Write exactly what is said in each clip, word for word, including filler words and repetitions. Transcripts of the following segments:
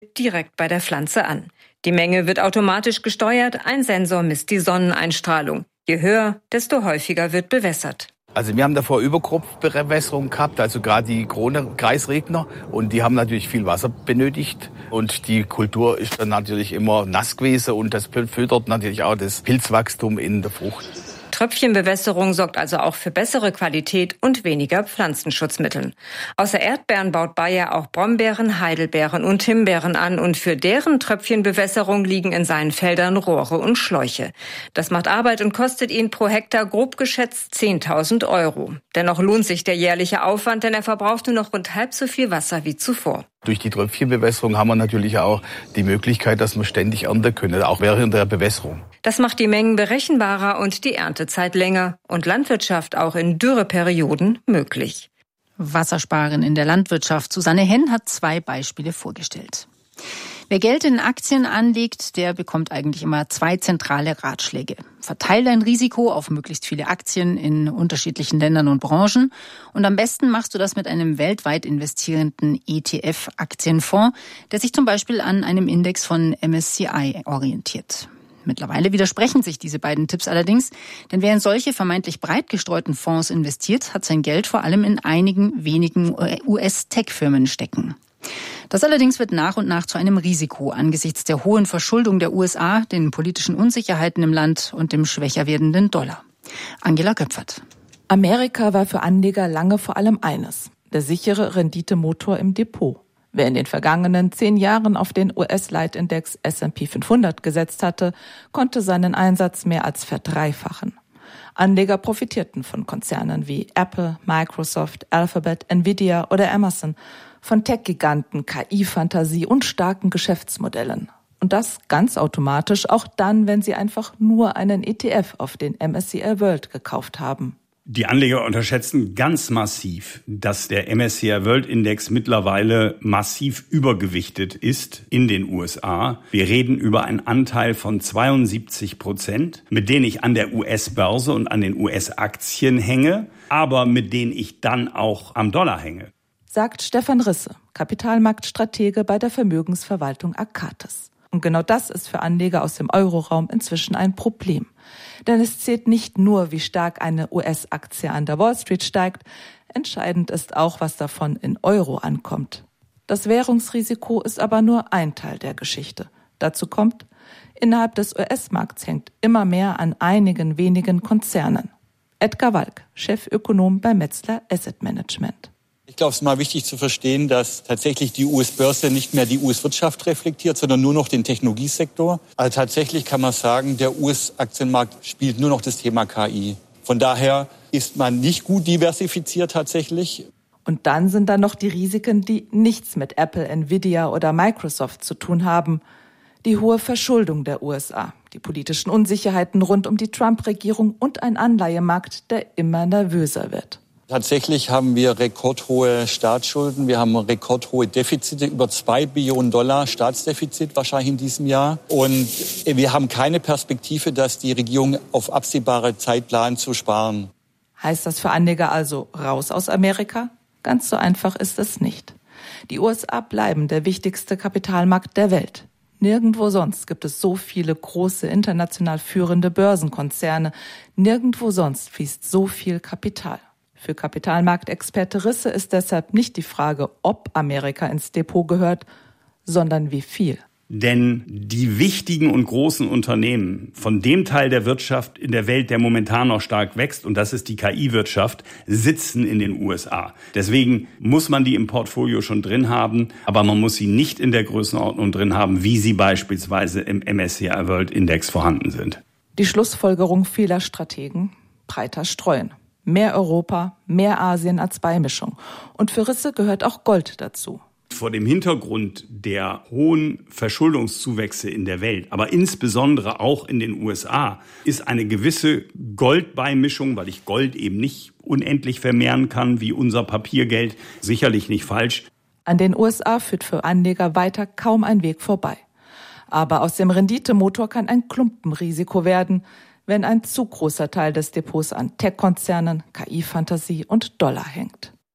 direkt bei der Pflanze an. Die Menge wird automatisch gesteuert, ein Sensor misst die Sonneneinstrahlung. Je höher, desto häufiger wird bewässert. Also wir haben davor Überkropfbewässerung gehabt, also gerade die Krone-Kreisregner, und die haben natürlich viel Wasser benötigt und die Kultur ist dann natürlich immer nass gewesen und das fördert natürlich auch das Pilzwachstum in der Frucht. Tröpfchenbewässerung sorgt also auch für bessere Qualität und weniger Pflanzenschutzmittel. Außer Erdbeeren baut Bayer auch Brombeeren, Heidelbeeren und Himbeeren an und für deren Tröpfchenbewässerung liegen in seinen Feldern Rohre und Schläuche. Das macht Arbeit und kostet ihn pro Hektar grob geschätzt zehntausend Euro. Dennoch lohnt sich der jährliche Aufwand, denn er verbraucht nur noch rund halb so viel Wasser wie zuvor. Durch die Tröpfchenbewässerung haben wir natürlich auch die Möglichkeit, dass wir ständig ernten können, auch während der Bewässerung. Das macht die Mengen berechenbarer und die Erntezeit länger und Landwirtschaft auch in Dürreperioden möglich. Wassersparen in der Landwirtschaft. Susanne Henn hat zwei Beispiele vorgestellt. Wer Geld in Aktien anlegt, der bekommt eigentlich immer zwei zentrale Ratschläge. Verteile dein Risiko auf möglichst viele Aktien in unterschiedlichen Ländern und Branchen. Und am besten machst du das mit einem weltweit investierenden E T F-Aktienfonds, der sich zum Beispiel an einem Index von M S C I orientiert. Mittlerweile widersprechen sich diese beiden Tipps allerdings, denn wer in solche vermeintlich breit gestreuten Fonds investiert, hat sein Geld vor allem in einigen wenigen U S-Tech-Firmen stecken. Das allerdings wird nach und nach zu einem Risiko angesichts der hohen Verschuldung der U S A, den politischen Unsicherheiten im Land und dem schwächer werdenden Dollar. Angela Göpfert. Amerika war für Anleger lange vor allem eines: der sichere Renditemotor im Depot. Wer in den vergangenen zehn Jahren auf den U S-Leitindex S und P fünfhundert gesetzt hatte, konnte seinen Einsatz mehr als verdreifachen. Anleger profitierten von Konzernen wie Apple, Microsoft, Alphabet, Nvidia oder Amazon, von Tech-Giganten, K I-Fantasie und starken Geschäftsmodellen. Und das ganz automatisch, auch dann, wenn sie einfach nur einen E T F auf den M S C I World gekauft haben. Die Anleger unterschätzen ganz massiv, dass der M S C I World Index mittlerweile massiv übergewichtet ist in den U S A. Wir reden über einen Anteil von zweiundsiebzig Prozent, mit denen ich an der U S-Börse und an den U S-Aktien hänge, aber mit denen ich dann auch am Dollar hänge. Sagt Stefan Risse, Kapitalmarktstratege bei der Vermögensverwaltung Arcatis. Und genau das ist für Anleger aus dem Euroraum inzwischen ein Problem. Denn es zählt nicht nur, wie stark eine U S-Aktie an der Wall Street steigt, entscheidend ist auch, was davon in Euro ankommt. Das Währungsrisiko ist aber nur ein Teil der Geschichte. Dazu kommt, innerhalb des U S-Markts hängt immer mehr an einigen wenigen Konzernen. Edgar Walk, Chefökonom bei Metzler Asset Management. Ich glaube, es ist mal wichtig zu verstehen, dass tatsächlich die U S-Börse nicht mehr die U S-Wirtschaft reflektiert, sondern nur noch den Technologiesektor. Also tatsächlich kann man sagen, der U S-Aktienmarkt spielt nur noch das Thema K I. Von daher ist man nicht gut diversifiziert tatsächlich. Und dann sind da noch die Risiken, die nichts mit Apple, Nvidia oder Microsoft zu tun haben. Die hohe Verschuldung der U S A, die politischen Unsicherheiten rund um die Trump-Regierung und ein Anleihemarkt, der immer nervöser wird. Tatsächlich haben wir rekordhohe Staatsschulden. Wir haben rekordhohe Defizite, über zwei Billionen Dollar Staatsdefizit wahrscheinlich in diesem Jahr. Und wir haben keine Perspektive, dass die Regierung auf absehbare Zeit plant zu sparen. Heißt das für Anleger also raus aus Amerika? Ganz so einfach ist es nicht. Die U S A bleiben der wichtigste Kapitalmarkt der Welt. Nirgendwo sonst gibt es so viele große, international führende Börsenkonzerne. Nirgendwo sonst fließt so viel Kapital. Für Kapitalmarktexperte Risse ist deshalb nicht die Frage, ob Amerika ins Depot gehört, sondern wie viel. Denn die wichtigen und großen Unternehmen von dem Teil der Wirtschaft in der Welt, der momentan noch stark wächst, und das ist die K I-Wirtschaft, sitzen in den U S A. Deswegen muss man die im Portfolio schon drin haben, aber man muss sie nicht in der Größenordnung drin haben, wie sie beispielsweise im M S C I World Index vorhanden sind. Die Schlussfolgerung vieler Strategen: breiter streuen. Mehr Europa, mehr Asien als Beimischung. Und für Risse gehört auch Gold dazu. Vor dem Hintergrund der hohen Verschuldungszuwächse in der Welt, aber insbesondere auch in den U S A, ist eine gewisse Goldbeimischung, weil ich Gold eben nicht unendlich vermehren kann wie unser Papiergeld, sicherlich nicht falsch. An den U S A führt für Anleger weiter kaum ein Weg vorbei. Aber aus dem Renditemotor kann ein Klumpenrisiko werden, wenn ein zu großer Teil des Depots an Tech-Konzernen, K I-Fantasie und Dollar hängt.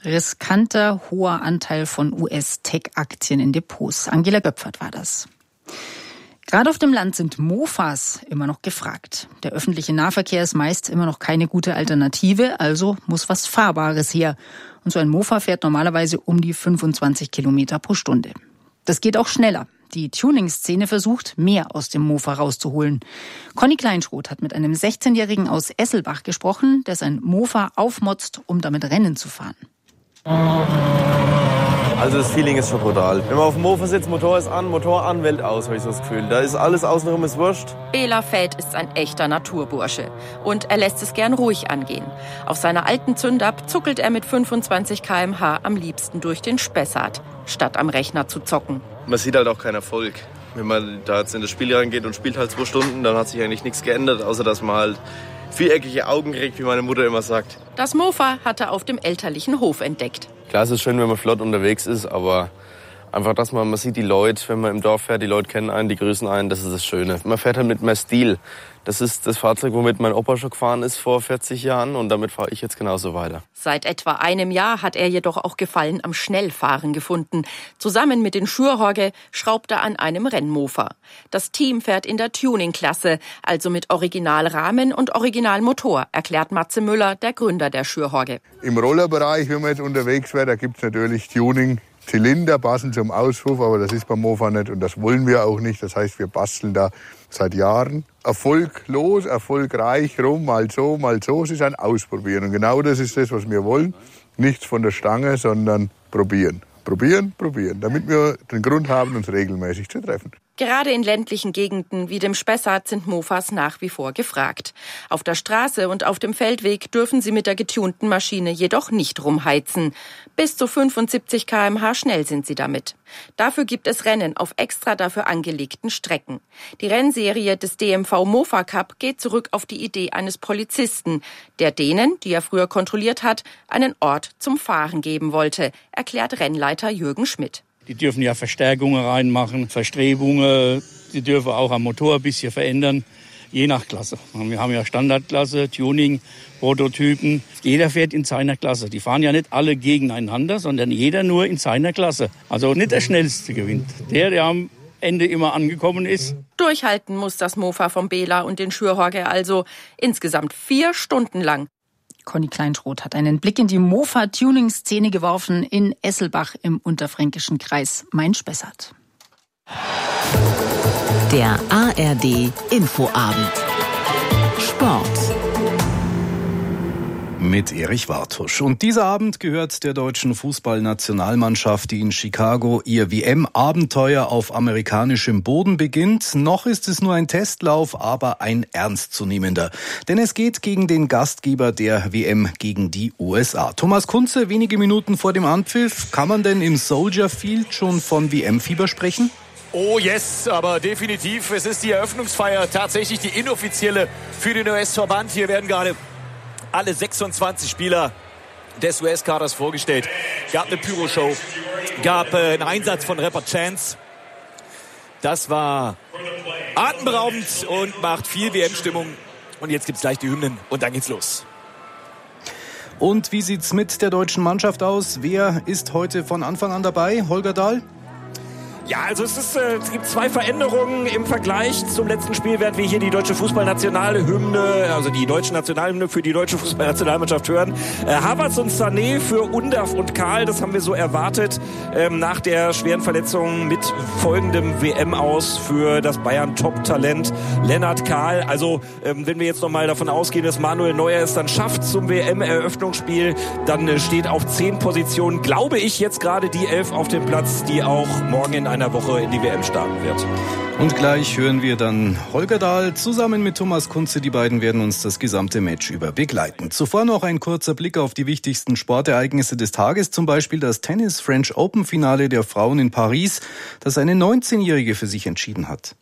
Riskanter, hoher Anteil von U S-Tech-Aktien in Depots. Angela Göpfert war das. Gerade auf dem Land sind Mofas immer noch gefragt. Der öffentliche Nahverkehr ist meist immer noch keine gute Alternative, also muss was Fahrbares her. Und so ein Mofa fährt normalerweise um die fünfundzwanzig Kilometer pro Stunde. Das geht auch schneller. Die Tuning-Szene versucht, mehr aus dem Mofa rauszuholen. Conny Kleinschroth hat mit einem sechzehnjährigen aus Esselbach gesprochen, der sein Mofa aufmotzt, um damit Rennen zu fahren. Also das Feeling ist schon brutal. Wenn man auf dem Mofa sitzt, Motor ist an, Motor an, Welt aus, habe ich so das Gefühl. Da ist alles außenrum ist wurscht. Bela Feld ist ein echter Naturbursche. Und er lässt es gern ruhig angehen. Auf seiner alten Zündab zuckelt er mit fünfundzwanzig Kilometer pro Stunde am liebsten durch den Spessart, statt am Rechner zu zocken. Man sieht halt auch keinen Erfolg. Wenn man da jetzt in das Spiel reingeht und spielt halt zwei Stunden, dann hat sich eigentlich nichts geändert, außer dass man halt viereckige Augen kriegt, wie meine Mutter immer sagt. Das Mofa hat er auf dem elterlichen Hof entdeckt. Klar, es ist schön, wenn man flott unterwegs ist, aber einfach, dass man, man sieht die Leute, wenn man im Dorf fährt, die Leute kennen einen, die grüßen einen, das ist das Schöne. Man fährt halt mit mehr Stil. Das ist das Fahrzeug, womit mein Opa schon gefahren ist vor vierzig Jahren und damit fahre ich jetzt genauso weiter. Seit etwa einem Jahr hat er jedoch auch Gefallen am Schnellfahren gefunden. Zusammen mit den Schürhorge schraubt er an einem Rennmofa. Das Team fährt in der Tuning-Klasse, also mit Originalrahmen und Originalmotor, erklärt Matze Müller, der Gründer der Schürhorge. Im Rollerbereich, wenn man jetzt unterwegs wäre, da gibt es natürlich Tuning. Zylinder passen zum Auspuff, aber das ist beim Mofa nicht und das wollen wir auch nicht. Das heißt, wir basteln da seit Jahren erfolglos, erfolgreich rum, mal so, mal so. Es ist ein Ausprobieren und genau das ist das, was wir wollen. Nichts von der Stange, sondern probieren. Probieren, probieren, damit wir den Grund haben, uns regelmäßig zu treffen. Gerade in ländlichen Gegenden wie dem Spessart sind Mofas nach wie vor gefragt. Auf der Straße und auf dem Feldweg dürfen sie mit der getunten Maschine jedoch nicht rumheizen. Bis zu fünfundsiebzig Kilometer pro Stunde schnell sind sie damit. Dafür gibt es Rennen auf extra dafür angelegten Strecken. Die Rennserie des D M V Mofa Cup geht zurück auf die Idee eines Polizisten, der denen, die er früher kontrolliert hat, einen Ort zum Fahren geben wollte, erklärt Rennleiter Jürgen Schmidt. Die dürfen ja Verstärkungen reinmachen, Verstrebungen, die dürfen auch am Motor ein bisschen verändern, je nach Klasse. Wir haben ja Standardklasse, Tuning, Prototypen. Jeder fährt in seiner Klasse. Die fahren ja nicht alle gegeneinander, sondern jeder nur in seiner Klasse. Also nicht der Schnellste gewinnt. Der, der am Ende immer angekommen ist. Durchhalten muss das Mofa vom Bela und den Schürhorge also insgesamt vier Stunden lang. Conny Kleinschroth hat einen Blick in die Mofa-Tuning-Szene geworfen in Esselbach im unterfränkischen Kreis Main-Spessart. Der A R D Infoabend. Sport. Mit Erich Wartusch. Und dieser Abend gehört der deutschen Fußballnationalmannschaft, die in Chicago ihr W M-Abenteuer auf amerikanischem Boden beginnt. Noch ist es nur ein Testlauf, aber ein ernstzunehmender. Denn es geht gegen den Gastgeber der W M, gegen die U S A. Thomas Kunze, wenige Minuten vor dem Anpfiff. Kann man denn im Soldier Field schon von W M-Fieber sprechen? Oh yes, aber definitiv. Es ist die Eröffnungsfeier, tatsächlich die inoffizielle für den U S-Verband. Hier werden gerade alle sechsundzwanzig Spieler des U S-Kaders vorgestellt. Gab eine Pyro-Show, gab äh, einen Einsatz von Rapper Chance. Das war atemberaubend und macht viel W M-Stimmung. Und jetzt gibt's gleich die Hymnen und dann geht's los. Und wie sieht's mit der deutschen Mannschaft aus? Wer ist heute von Anfang an dabei? Holger Dahl? Ja, also es, ist, äh, es gibt zwei Veränderungen im Vergleich zum letzten Spiel, während wir hier die deutsche Fußballnationalhymne, also die deutsche Nationalhymne für die deutsche Fußballnationalmannschaft hören. Äh, Havertz und Sané für Undav und Karl, das haben wir so erwartet, ähm, nach der schweren Verletzung mit folgendem W M-Aus für das Bayern-Top-Talent Lennart Kahl. Also ähm, wenn wir jetzt nochmal davon ausgehen, dass Manuel Neuer es dann schafft zum W M-Eröffnungsspiel, dann äh, steht auf zehn Positionen, glaube ich, jetzt gerade die elf auf dem Platz, die auch morgen in einer Woche in die W M starten wird. Und gleich hören wir dann Holger Dahl zusammen mit Thomas Kunze. Die beiden werden uns das gesamte Match über begleiten. Zuvor noch ein kurzer Blick auf die wichtigsten Sportereignisse des Tages. Zum Beispiel das Tennis-French Open-Finale der Frauen in Paris, das eine neunzehnjährige für sich entschieden hat.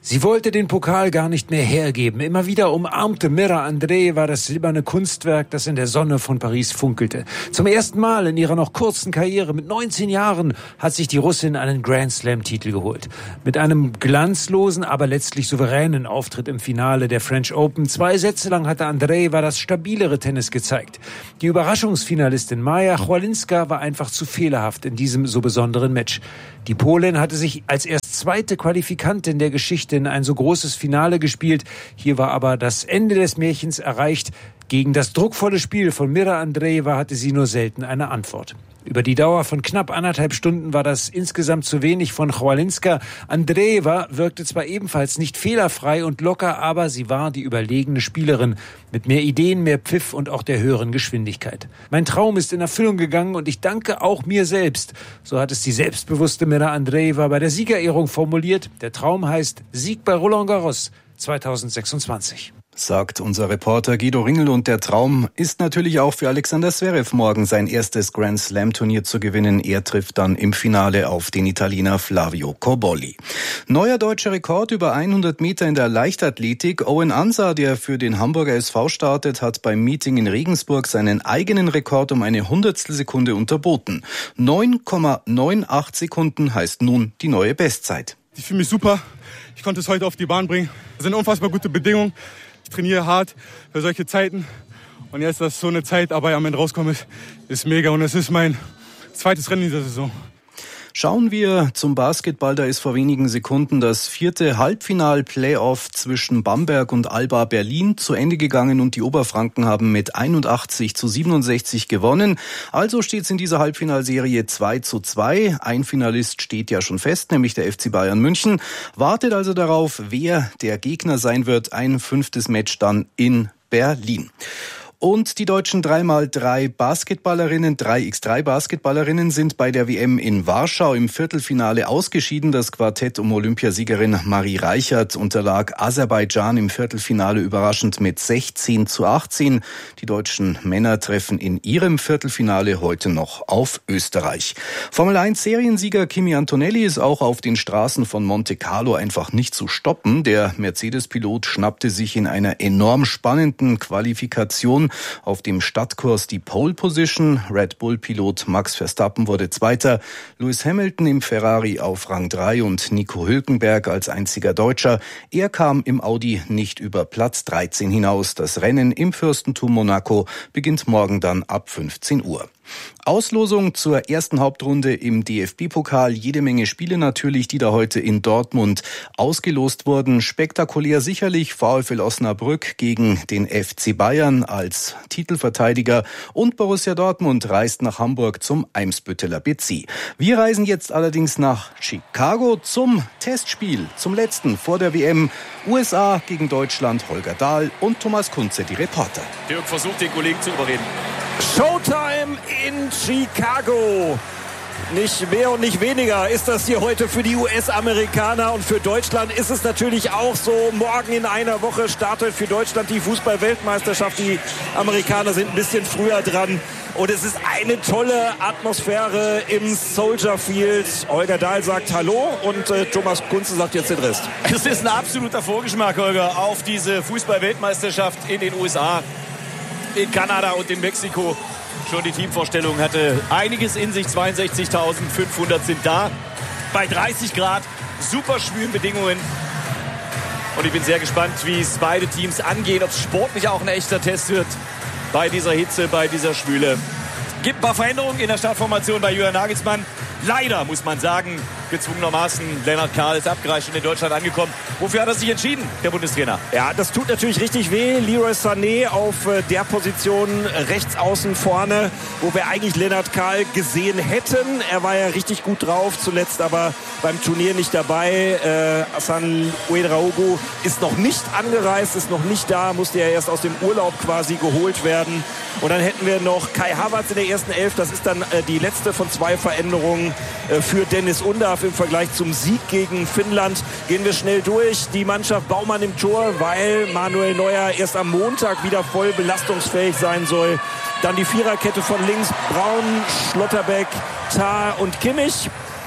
Sie wollte den Pokal gar nicht mehr hergeben. Immer wieder umarmte Mira Andreeva das silberne Kunstwerk, das in der Sonne von Paris funkelte. Zum ersten Mal in ihrer noch kurzen Karriere mit neunzehn Jahren hat sich die Russin einen Grand Slam-Titel geholt. Mit einem glanzlosen, aber letztlich souveränen Auftritt im Finale der French Open. Zwei Sätze lang hatte Andreeva das stabilere Tennis gezeigt. Die Überraschungsfinalistin Maja Chwalinska war einfach zu fehlerhaft in diesem so besonderen Match. Die Polin hatte sich als erst zweite Qualifikantin der Geschichte in ein so großes Finale gespielt. Hier war aber das Ende des Märchens erreicht. Gegen das druckvolle Spiel von Mira Andreeva hatte sie nur selten eine Antwort. Über die Dauer von knapp anderthalb Stunden war das insgesamt zu wenig von Chwalinska. Andreeva wirkte zwar ebenfalls nicht fehlerfrei und locker, aber sie war die überlegene Spielerin mit mehr Ideen, mehr Pfiff und auch der höheren Geschwindigkeit. Mein Traum ist in Erfüllung gegangen und ich danke auch mir selbst. So hat es die selbstbewusste Mira Andreeva bei der Siegerehrung formuliert. Der Traum heißt Sieg bei Roland Garros zweitausendsechsundzwanzig. Sagt unser Reporter Guido Ringel, und der Traum ist natürlich auch für Alexander Zverev morgen sein erstes Grand Slam Turnier zu gewinnen. Er trifft dann im Finale auf den Italiener Flavio Cobolli. Neuer deutscher Rekord über hundert Meter in der Leichtathletik. Owen Ansah, der für den Hamburger S V startet, hat beim Meeting in Regensburg seinen eigenen Rekord um eine Hundertstelsekunde unterboten. neun Komma achtundneunzig Sekunden heißt nun die neue Bestzeit. Ich fühle mich super. Ich konnte es heute auf die Bahn bringen. Das sind unfassbar gute Bedingungen. Ich trainiere hart für solche Zeiten. Und jetzt, dass so eine Zeit dabei am Ende rauskommt, ist mega. Und es ist mein zweites Rennen dieser Saison. Schauen wir zum Basketball. Da ist vor wenigen Sekunden das vierte Halbfinal-Playoff zwischen Bamberg und Alba Berlin zu Ende gegangen und die Oberfranken haben mit einundachtzig zu siebenundsechzig gewonnen. Also steht es in dieser Halbfinalserie zwei zu zwei. Ein Finalist steht ja schon fest, nämlich der F C Bayern München. Wartet also darauf, wer der Gegner sein wird. Ein fünftes Match dann in Berlin. Und die deutschen drei mal drei Basketballerinnen, drei mal drei Basketballerinnen sind bei der W M in Warschau im Viertelfinale ausgeschieden. Das Quartett um Olympiasiegerin Marie Reichert unterlag Aserbaidschan im Viertelfinale überraschend mit sechzehn zu achtzehn. Die deutschen Männer treffen in ihrem Viertelfinale heute noch auf Österreich. Formel eins Seriensieger Kimi Antonelli ist auch auf den Straßen von Monte Carlo einfach nicht zu stoppen. Der Mercedes-Pilot schnappte sich in einer enorm spannenden Qualifikation auf dem Stadtkurs die Pole Position. Red Bull-Pilot Max Verstappen wurde Zweiter, Lewis Hamilton im Ferrari auf Rang drei und Nico Hülkenberg als einziger Deutscher. Er kam im Audi nicht über Platz dreizehn hinaus. Das Rennen im Fürstentum Monaco beginnt morgen dann ab fünfzehn Uhr. Auslosung zur ersten Hauptrunde im D F B-Pokal. Jede Menge Spiele natürlich, die da heute in Dortmund ausgelost wurden. Spektakulär sicherlich VfL Osnabrück gegen den F C Bayern als Titelverteidiger. Und Borussia Dortmund reist nach Hamburg zum Eimsbütteler B C. Wir reisen jetzt allerdings nach Chicago zum Testspiel, zum letzten vor der W M. U S A gegen Deutschland. Holger Dahl und Thomas Kunze, die Reporter. Dirk versucht, den Kollegen zu überreden. Showtime in Chicago. Nicht mehr und nicht weniger ist das hier heute für die U S-Amerikaner, und für Deutschland ist es natürlich auch so. Morgen in einer Woche startet für Deutschland die Fußball-Weltmeisterschaft. Die Amerikaner sind ein bisschen früher dran. Und es ist eine tolle Atmosphäre im Soldier Field. Holger Dahl sagt Hallo und äh, Thomas Kunze sagt jetzt den Rest. Es ist ein absoluter Vorgeschmack, Holger, auf diese Fußball-Weltmeisterschaft in den U S A, in Kanada und in Mexiko. Schon die Teamvorstellung hatte einiges in sich. zweiundsechzigtausendfünfhundert sind da. Bei dreißig Grad, super schwülen Bedingungen. Und ich bin sehr gespannt, wie es beide Teams angehen. Ob es sportlich auch ein echter Test wird bei dieser Hitze, bei dieser Schwüle. Gibt ein paar Veränderungen in der Startformation bei Julian Nagelsmann. Leider, muss man sagen, gezwungenermaßen. Lennart Kahl ist abgereist und in Deutschland angekommen. Wofür hat er sich entschieden, der Bundestrainer? Ja, das tut natürlich richtig weh. Leroy Sané auf äh, der Position rechts außen vorne, wo wir eigentlich Lennart Kahl gesehen hätten. Er war ja richtig gut drauf, zuletzt aber beim Turnier nicht dabei. Äh, Hassan Ouedraogo ist noch nicht angereist, ist noch nicht da, musste ja erst aus dem Urlaub quasi geholt werden. Und dann hätten wir noch Kai Havertz in der ersten Elf. Das ist dann äh, die letzte von zwei Veränderungen äh, für Dennis Undav im Vergleich zum Sieg gegen Finnland. Gehen wir schnell durch. Die Mannschaft Baumann im Tor, weil Manuel Neuer erst am Montag wieder voll belastungsfähig sein soll. Dann die Viererkette von links. Braun, Schlotterbeck, Tah und Kimmich.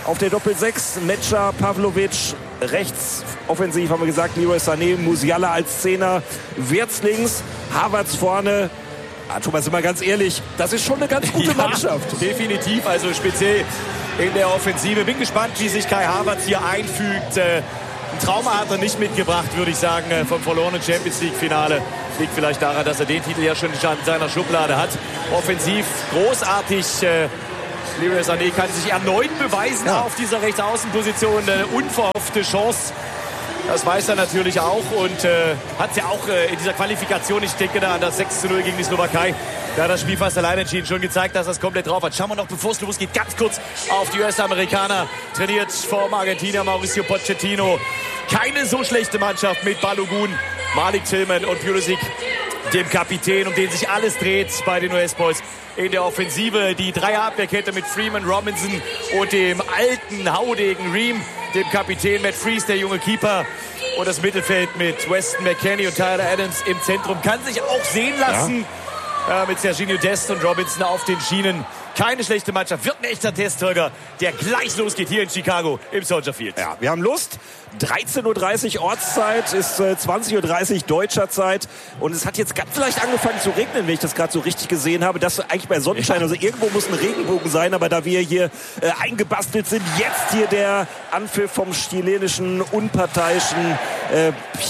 auf der Doppel-Sechs. Metscher, Pavlovic, rechts offensiv haben wir gesagt, Leroy Sané, Musiala als Zehner, Wirtz links, Havertz vorne. Ah, Thomas, sind wir ganz ehrlich, das ist schon eine ganz gute ja, Mannschaft. Definitiv, also speziell in der Offensive. Bin gespannt, wie sich Kai Havertz hier einfügt. Äh, ein Trauma hat er nicht mitgebracht, würde ich sagen, äh, vom verlorenen Champions-League-Finale. Liegt vielleicht daran, dass er den Titel ja schon in seiner Schublade hat. Offensiv großartig. Äh, Leroy Sané kann sich erneut beweisen ja. auf dieser Rechtsaußenposition. Eine unverhoffte Chance. Das weiß er natürlich auch und äh, hat es ja auch äh, in dieser Qualifikation, ich denke da an das sechs zu null gegen die Slowakei, da hat das Spiel fast allein entschieden, schon gezeigt, dass er es komplett drauf hat. Schauen wir noch, bevor es losgeht, ganz kurz auf die U S-Amerikaner. Trainiert vom Argentinier Mauricio Pochettino. Keine so schlechte Mannschaft mit Balogun, Malik Tillman und Pulisic, dem Kapitän, um den sich alles dreht bei den U S-Boys. In der Offensive die Dreierabwehrkette mit Freeman, Robinson und dem alten, haudegen Ream, dem Kapitän Matt Freese, der junge Keeper. Und das Mittelfeld mit Weston McKennie und Tyler Adams im Zentrum kann sich auch sehen lassen. Ja. Äh, mit Serginho Dest und Robinson auf den Schienen. Keine schlechte Mannschaft. Wird ein echter Test, Holger, der gleich losgeht hier in Chicago im Soldier Field. Ja, wir haben Lust. dreizehn Uhr dreißig Ortszeit, ist äh, zwanzig Uhr dreißig deutscher Zeit. Und es hat jetzt ganz leicht angefangen zu regnen, wenn ich das gerade so richtig gesehen habe. Das eigentlich bei Sonnenschein. Also irgendwo muss ein Regenbogen sein. Aber da wir hier äh, eingebastelt sind, jetzt hier der Anpfiff vom chilenischen, unparteiischen äh,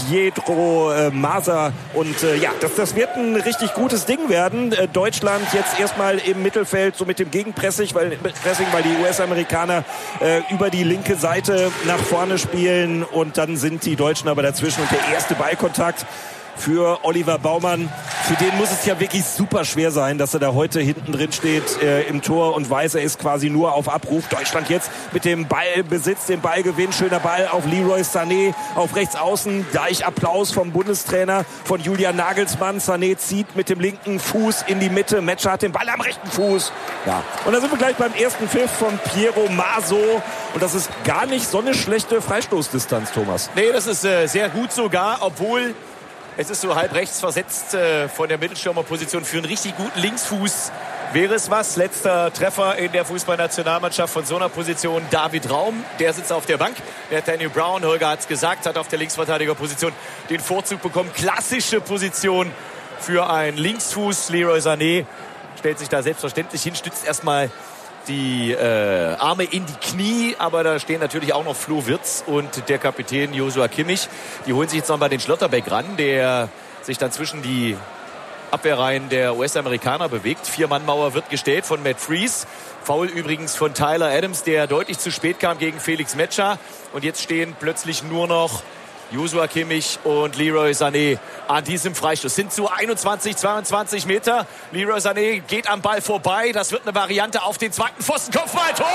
Pedro äh, Masa. Und äh, ja, das, das wird ein richtig gutes Ding werden. Äh, Deutschland jetzt erstmal im Mittelfeld, so mit dem Gegenpressing, weil, Pressing, weil die U S-Amerikaner äh, über die linke Seite nach vorne spielen. Und dann sind die Deutschen aber dazwischen und der erste Ballkontakt für Oliver Baumann. Für den muss es ja wirklich super schwer sein, dass er da heute hinten drin steht äh, im Tor und weiß, er ist quasi nur auf Abruf. Deutschland jetzt mit dem Ballbesitz, dem Ballgewinn. Schöner Ball auf Leroy Sané auf rechts außen. Gleich Applaus vom Bundestrainer, von Julian Nagelsmann. Sané zieht mit dem linken Fuß in die Mitte. Metscher hat den Ball am rechten Fuß. Ja. Und da sind wir gleich beim ersten Pfiff von Piero Maso. Und das ist gar nicht so eine schlechte Freistoßdistanz, Thomas. Nee, das ist äh, sehr gut sogar, obwohl es ist so halb rechts versetzt äh, von der Mittelstürmerposition. Für einen richtig guten Linksfuß wäre es was. Letzter Treffer in der Fußballnationalmannschaft von so einer Position. David Raum, der sitzt auf der Bank. Der Daniel Brown, Holger hat es gesagt, hat auf der Linksverteidigerposition den Vorzug bekommen. Klassische Position für einen Linksfuß. Leroy Sané stellt sich da selbstverständlich hin, stützt erstmal die äh, Arme in die Knie, aber da stehen natürlich auch noch Flo Wirtz und der Kapitän Joshua Kimmich. Die holen sich jetzt noch mal den Schlotterbeck ran, der sich dann zwischen die Abwehrreihen der U S-Amerikaner bewegt. Vier-Mann-Mauer wird gestellt von Matt Freese. Foul übrigens von Tyler Adams, der deutlich zu spät kam gegen Felix Metscher. Und jetzt stehen plötzlich nur noch Joshua Kimmich und Leroy Sané an diesem Freistoß. Sind so einundzwanzig, zweiundzwanzig Meter. Leroy Sané geht am Ball vorbei. Das wird eine Variante auf den zweiten Pfosten. Kopfball, Tor!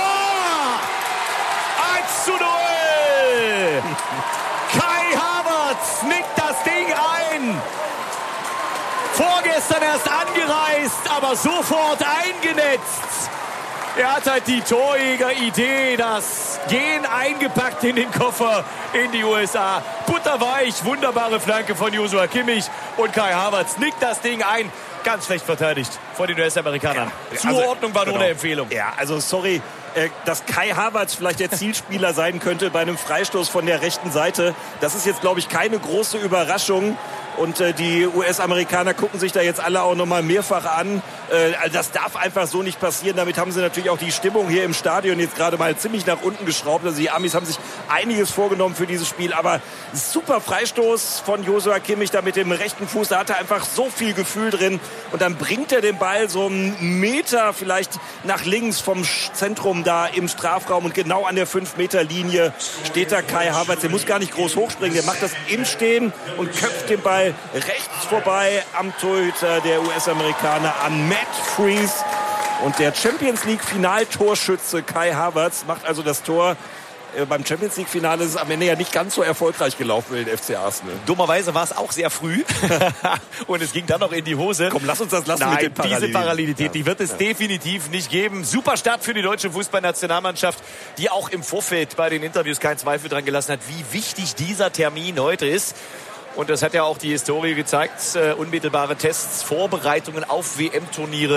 eins zu null! Kai Havertz nickt das Ding ein. Vorgestern erst angereist, aber sofort eingenetzt. Er hat halt die Torjäger-Idee, das Gen eingepackt in den Koffer in die U S A. Butterweich, wunderbare Flanke von Joshua Kimmich und Kai Havertz nickt das Ding ein. Ganz schlecht verteidigt von den U S-Amerikanern. Ja, Zuordnung also, war nur genau. Eine Empfehlung. Ja, also sorry, äh, dass Kai Havertz vielleicht der Zielspieler sein könnte bei einem Freistoß von der rechten Seite. Das ist jetzt, glaube ich, keine große Überraschung. Und äh, die U S-Amerikaner gucken sich da jetzt alle auch nochmal mehrfach an. Äh, also das darf einfach so nicht passieren. Damit haben sie natürlich auch die Stimmung hier im Stadion jetzt gerade mal ziemlich nach unten geschraubt. Also die Amis haben sich einiges vorgenommen für dieses Spiel. Aber super Freistoß von Joshua Kimmich da mit dem rechten Fuß. Da hat er einfach so viel Gefühl drin. Und dann bringt er den Ball so einen Meter vielleicht nach links vom Zentrum da im Strafraum. Und genau an der fünf Meter Linie steht da Kai Havertz. Der muss gar nicht groß hochspringen. Der macht das im Stehen und köpft den Ball rechts vorbei am Torhüter der U S-Amerikaner an Matt Freese. Und der Champions League Finaltorschütze Kai Havertz macht also das Tor. Äh, beim Champions League Finale ist es am Ende ja nicht ganz so erfolgreich gelaufen für den F C Arsenal. Dummerweise war es auch sehr früh und es ging dann noch in die Hose. Komm, lass uns das lassen. Nein, mit den Parallelität. Diese Parallelität, die wird es ja. definitiv nicht geben. Super Start für die deutsche Fußballnationalmannschaft, die auch im Vorfeld bei den Interviews keinen Zweifel dran gelassen hat, wie wichtig dieser Termin heute ist. Und das hat ja auch die Historie gezeigt. Uh, unmittelbare Tests, Vorbereitungen auf W M-Turniere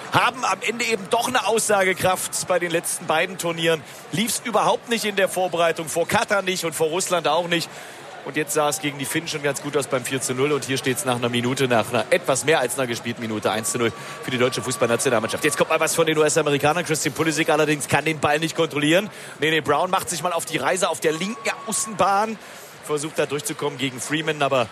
haben am Ende eben doch eine Aussagekraft bei den letzten beiden Turnieren. Lief es überhaupt nicht in der Vorbereitung, vor Katar nicht und vor Russland auch nicht. Und jetzt sah es gegen die Finnen schon ganz gut aus beim vier zu null. Und hier steht es nach einer Minute, nach einer etwas mehr als einer gespielten Minute, eins zu null für die deutsche Fußballnationalmannschaft. Jetzt kommt mal was von den U S-Amerikanern. Christian Pulisic allerdings kann den Ball nicht kontrollieren. Nene Brown macht sich mal auf die Reise auf der linken Außenbahn. Versucht da durchzukommen gegen Freeman, aber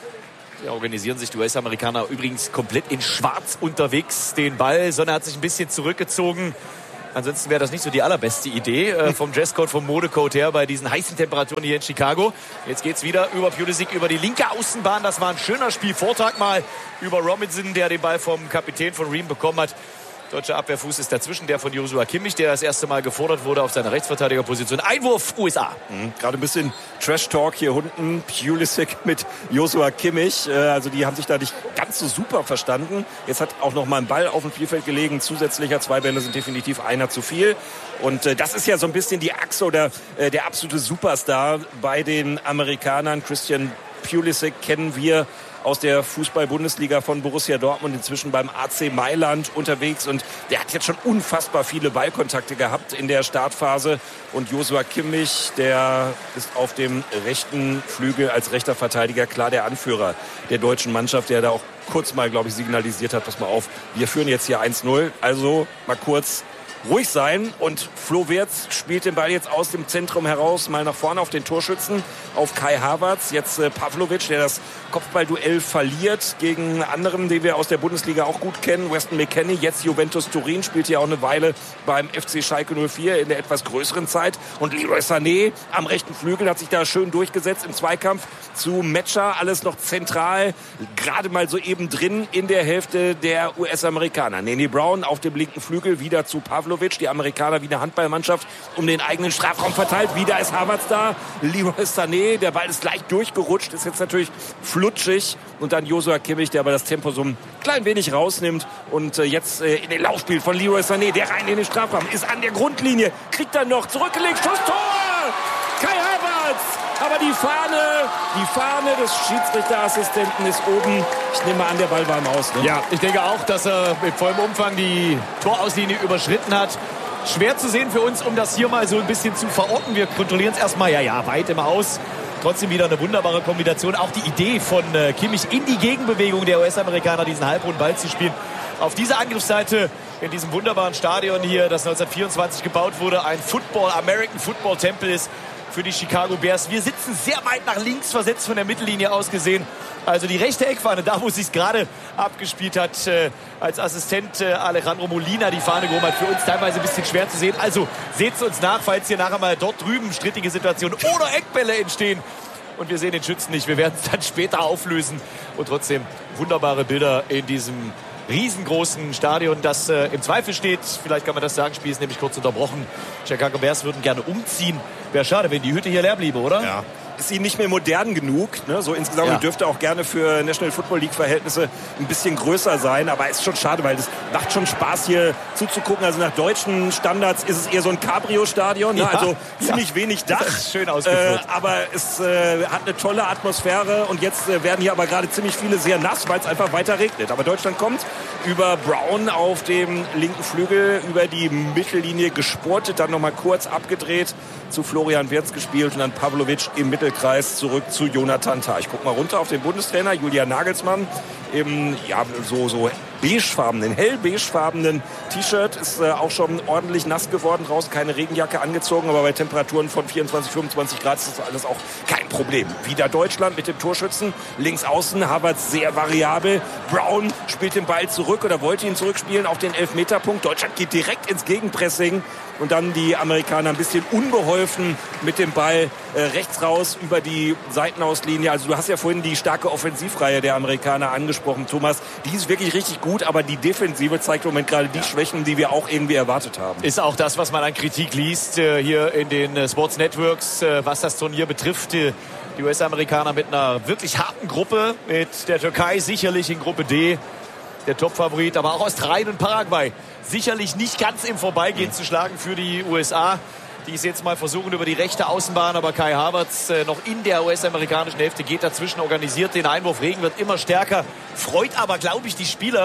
ja, organisieren sich die U S-Amerikaner übrigens komplett in schwarz unterwegs. Den Ball, Sonne hat sich ein bisschen zurückgezogen. Ansonsten wäre das nicht so die allerbeste Idee äh, vom Dresscode, vom Modecode her bei diesen heißen Temperaturen hier in Chicago. Jetzt geht's wieder über Pulisic, über die linke Außenbahn. Das war ein schöner Spielvortrag mal über Robinson, der den Ball vom Kapitän von Ream bekommen hat. Deutscher Abwehrfuß ist dazwischen, der von Joshua Kimmich, der das erste Mal gefordert wurde auf seiner Rechtsverteidigerposition. Einwurf U S A. Mhm. Gerade ein bisschen Trash-Talk hier unten. Pulisic mit Joshua Kimmich. Äh, also die haben sich da nicht ganz so super verstanden. Jetzt hat auch noch mal ein Ball auf dem Spielfeld gelegen. Zusätzlicher zwei Bälle sind definitiv einer zu viel. Und äh, das ist ja so ein bisschen die Achse oder äh, der absolute Superstar bei den Amerikanern. Christian Pulisic kennen wir aus der Fußball-Bundesliga von Borussia Dortmund, inzwischen beim A C Mailand unterwegs. Und der hat jetzt schon unfassbar viele Ballkontakte gehabt in der Startphase. Und Joshua Kimmich, der ist auf dem rechten Flügel als rechter Verteidiger klar der Anführer der deutschen Mannschaft, der da auch kurz mal, glaube ich, signalisiert hat, pass mal auf, wir führen jetzt hier eins null. Also mal kurz ruhig sein. Und Flo Wirtz spielt den Ball jetzt aus dem Zentrum heraus mal nach vorne auf den Torschützen, auf Kai Havertz. Jetzt äh, Pavlovic, der das Kopfballduell verliert gegen einen anderen, den wir aus der Bundesliga auch gut kennen, Weston McKennie. Jetzt Juventus Turin, spielt hier auch eine Weile beim F C Schalke null vier in der etwas größeren Zeit. Und Leroy Sané am rechten Flügel hat sich da schön durchgesetzt im Zweikampf zu Metscher. Alles noch zentral, gerade mal so eben drin in der Hälfte der U S-Amerikaner. Nene Brown auf dem linken Flügel wieder zu Pavlovic. Die Amerikaner wie eine Handballmannschaft um den eigenen Strafraum verteilt. Wieder ist Havertz da. Leroy Sané, der Ball ist leicht durchgerutscht, ist jetzt natürlich flutschig. Und dann Joshua Kimmich, der aber das Tempo so ein klein wenig rausnimmt. Und äh, jetzt äh, in den Laufspiel von Leroy Sané, der rein in den Strafraum, ist an der Grundlinie, kriegt dann noch zurückgelegt, Schuss, Tor! Kai Havertz! Aber die Fahne, die Fahne des Schiedsrichterassistenten ist oben. Ich nehme an, der Ball war im Aus. Ne? Ja, ich denke auch, dass er mit vollem Umfang die Torauslinie überschritten hat. Schwer zu sehen für uns, um das hier mal so ein bisschen zu verorten. Wir kontrollieren es erstmal, ja, ja, weit im Aus. Trotzdem wieder eine wunderbare Kombination. Auch die Idee von äh, Kimmich in die Gegenbewegung der U S-Amerikaner, diesen halbrunden Ball zu spielen. Auf dieser Angriffsseite in diesem wunderbaren Stadion hier, das neunzehnhundertvierundzwanzig gebaut wurde, ein Football, American Football Tempel ist für die Chicago Bears. Wir sitzen sehr weit nach links versetzt von der Mittellinie aus gesehen. Also die rechte Eckfahne, da wo es sich gerade abgespielt hat, äh, als Assistent äh, Alejandro Molina die Fahne gehoben hat, für uns teilweise ein bisschen schwer zu sehen. Also seht es uns nach, falls hier nachher mal dort drüben strittige Situationen oder Eckbälle entstehen. Und wir sehen den Schützen nicht. Wir werden es dann später auflösen. Und trotzdem wunderbare Bilder in diesem riesengroßen Stadion, das äh, im Zweifel steht. Vielleicht kann man das sagen, Spiel ist nämlich kurz unterbrochen. Chicago Bears würden gerne umziehen. Wäre schade, wenn die Hütte hier leer bliebe, oder? Ja. Ist ihnen nicht mehr modern genug. Ne? So insgesamt Ja. dürfte auch gerne für National Football League Verhältnisse ein bisschen größer sein. Aber ist schon schade, weil das macht schon Spaß hier zuzugucken. Also nach deutschen Standards ist es eher so ein Cabrio-Stadion. Ne? Ja. Also ziemlich Ja. wenig Dach. Das ist schön ausgeführt. Äh, aber es äh, hat eine tolle Atmosphäre. Und jetzt äh, werden hier aber gerade ziemlich viele sehr nass, weil es einfach weiter regnet. Aber Deutschland kommt über Brown auf dem linken Flügel, über die Mittellinie gespurtet, dann nochmal kurz abgedreht, zu Florian Wirtz gespielt und dann Pavlovic im Mittelkreis zurück zu Jonathan Tah. Ich guck mal runter auf den Bundestrainer Julian Nagelsmann im ja, so, so beigefarbenen, hell beigefarbenen T-Shirt. Ist äh, auch schon ordentlich nass geworden draußen, keine Regenjacke angezogen, aber bei Temperaturen von vierundzwanzig, fünfundzwanzig Grad ist das alles auch kein Problem. Wieder Deutschland mit dem Torschützen, links außen, Havertz sehr variabel. Brown spielt den Ball zurück oder wollte ihn zurückspielen auf den Elfmeterpunkt. Deutschland geht direkt ins Gegenpressing und dann die Amerikaner ein bisschen unbeholfen mit dem Ball äh, rechts raus über die Seitenauslinie. Also du hast ja vorhin die starke Offensivreihe der Amerikaner angesprochen, Thomas. Die ist wirklich richtig gut, aber die Defensive zeigt im Moment gerade die ja. Schwächen, die wir auch irgendwie erwartet haben. Ist auch das, was man an Kritik liest äh, hier in den äh, Sports Networks, äh, was das Turnier betrifft. Die, die U S-Amerikaner mit einer wirklich harten Gruppe, mit der Türkei sicherlich in Gruppe D der Topfavorit, aber auch Australien und Paraguay sicherlich nicht ganz im Vorbeigehen mhm. zu schlagen für die U S A. Die es jetzt mal versuchen über die rechte Außenbahn, aber Kai Havertz äh, noch in der U S-amerikanischen Hälfte geht dazwischen, organisiert den Einwurf. Regen wird immer stärker, freut aber, glaube ich, die Spieler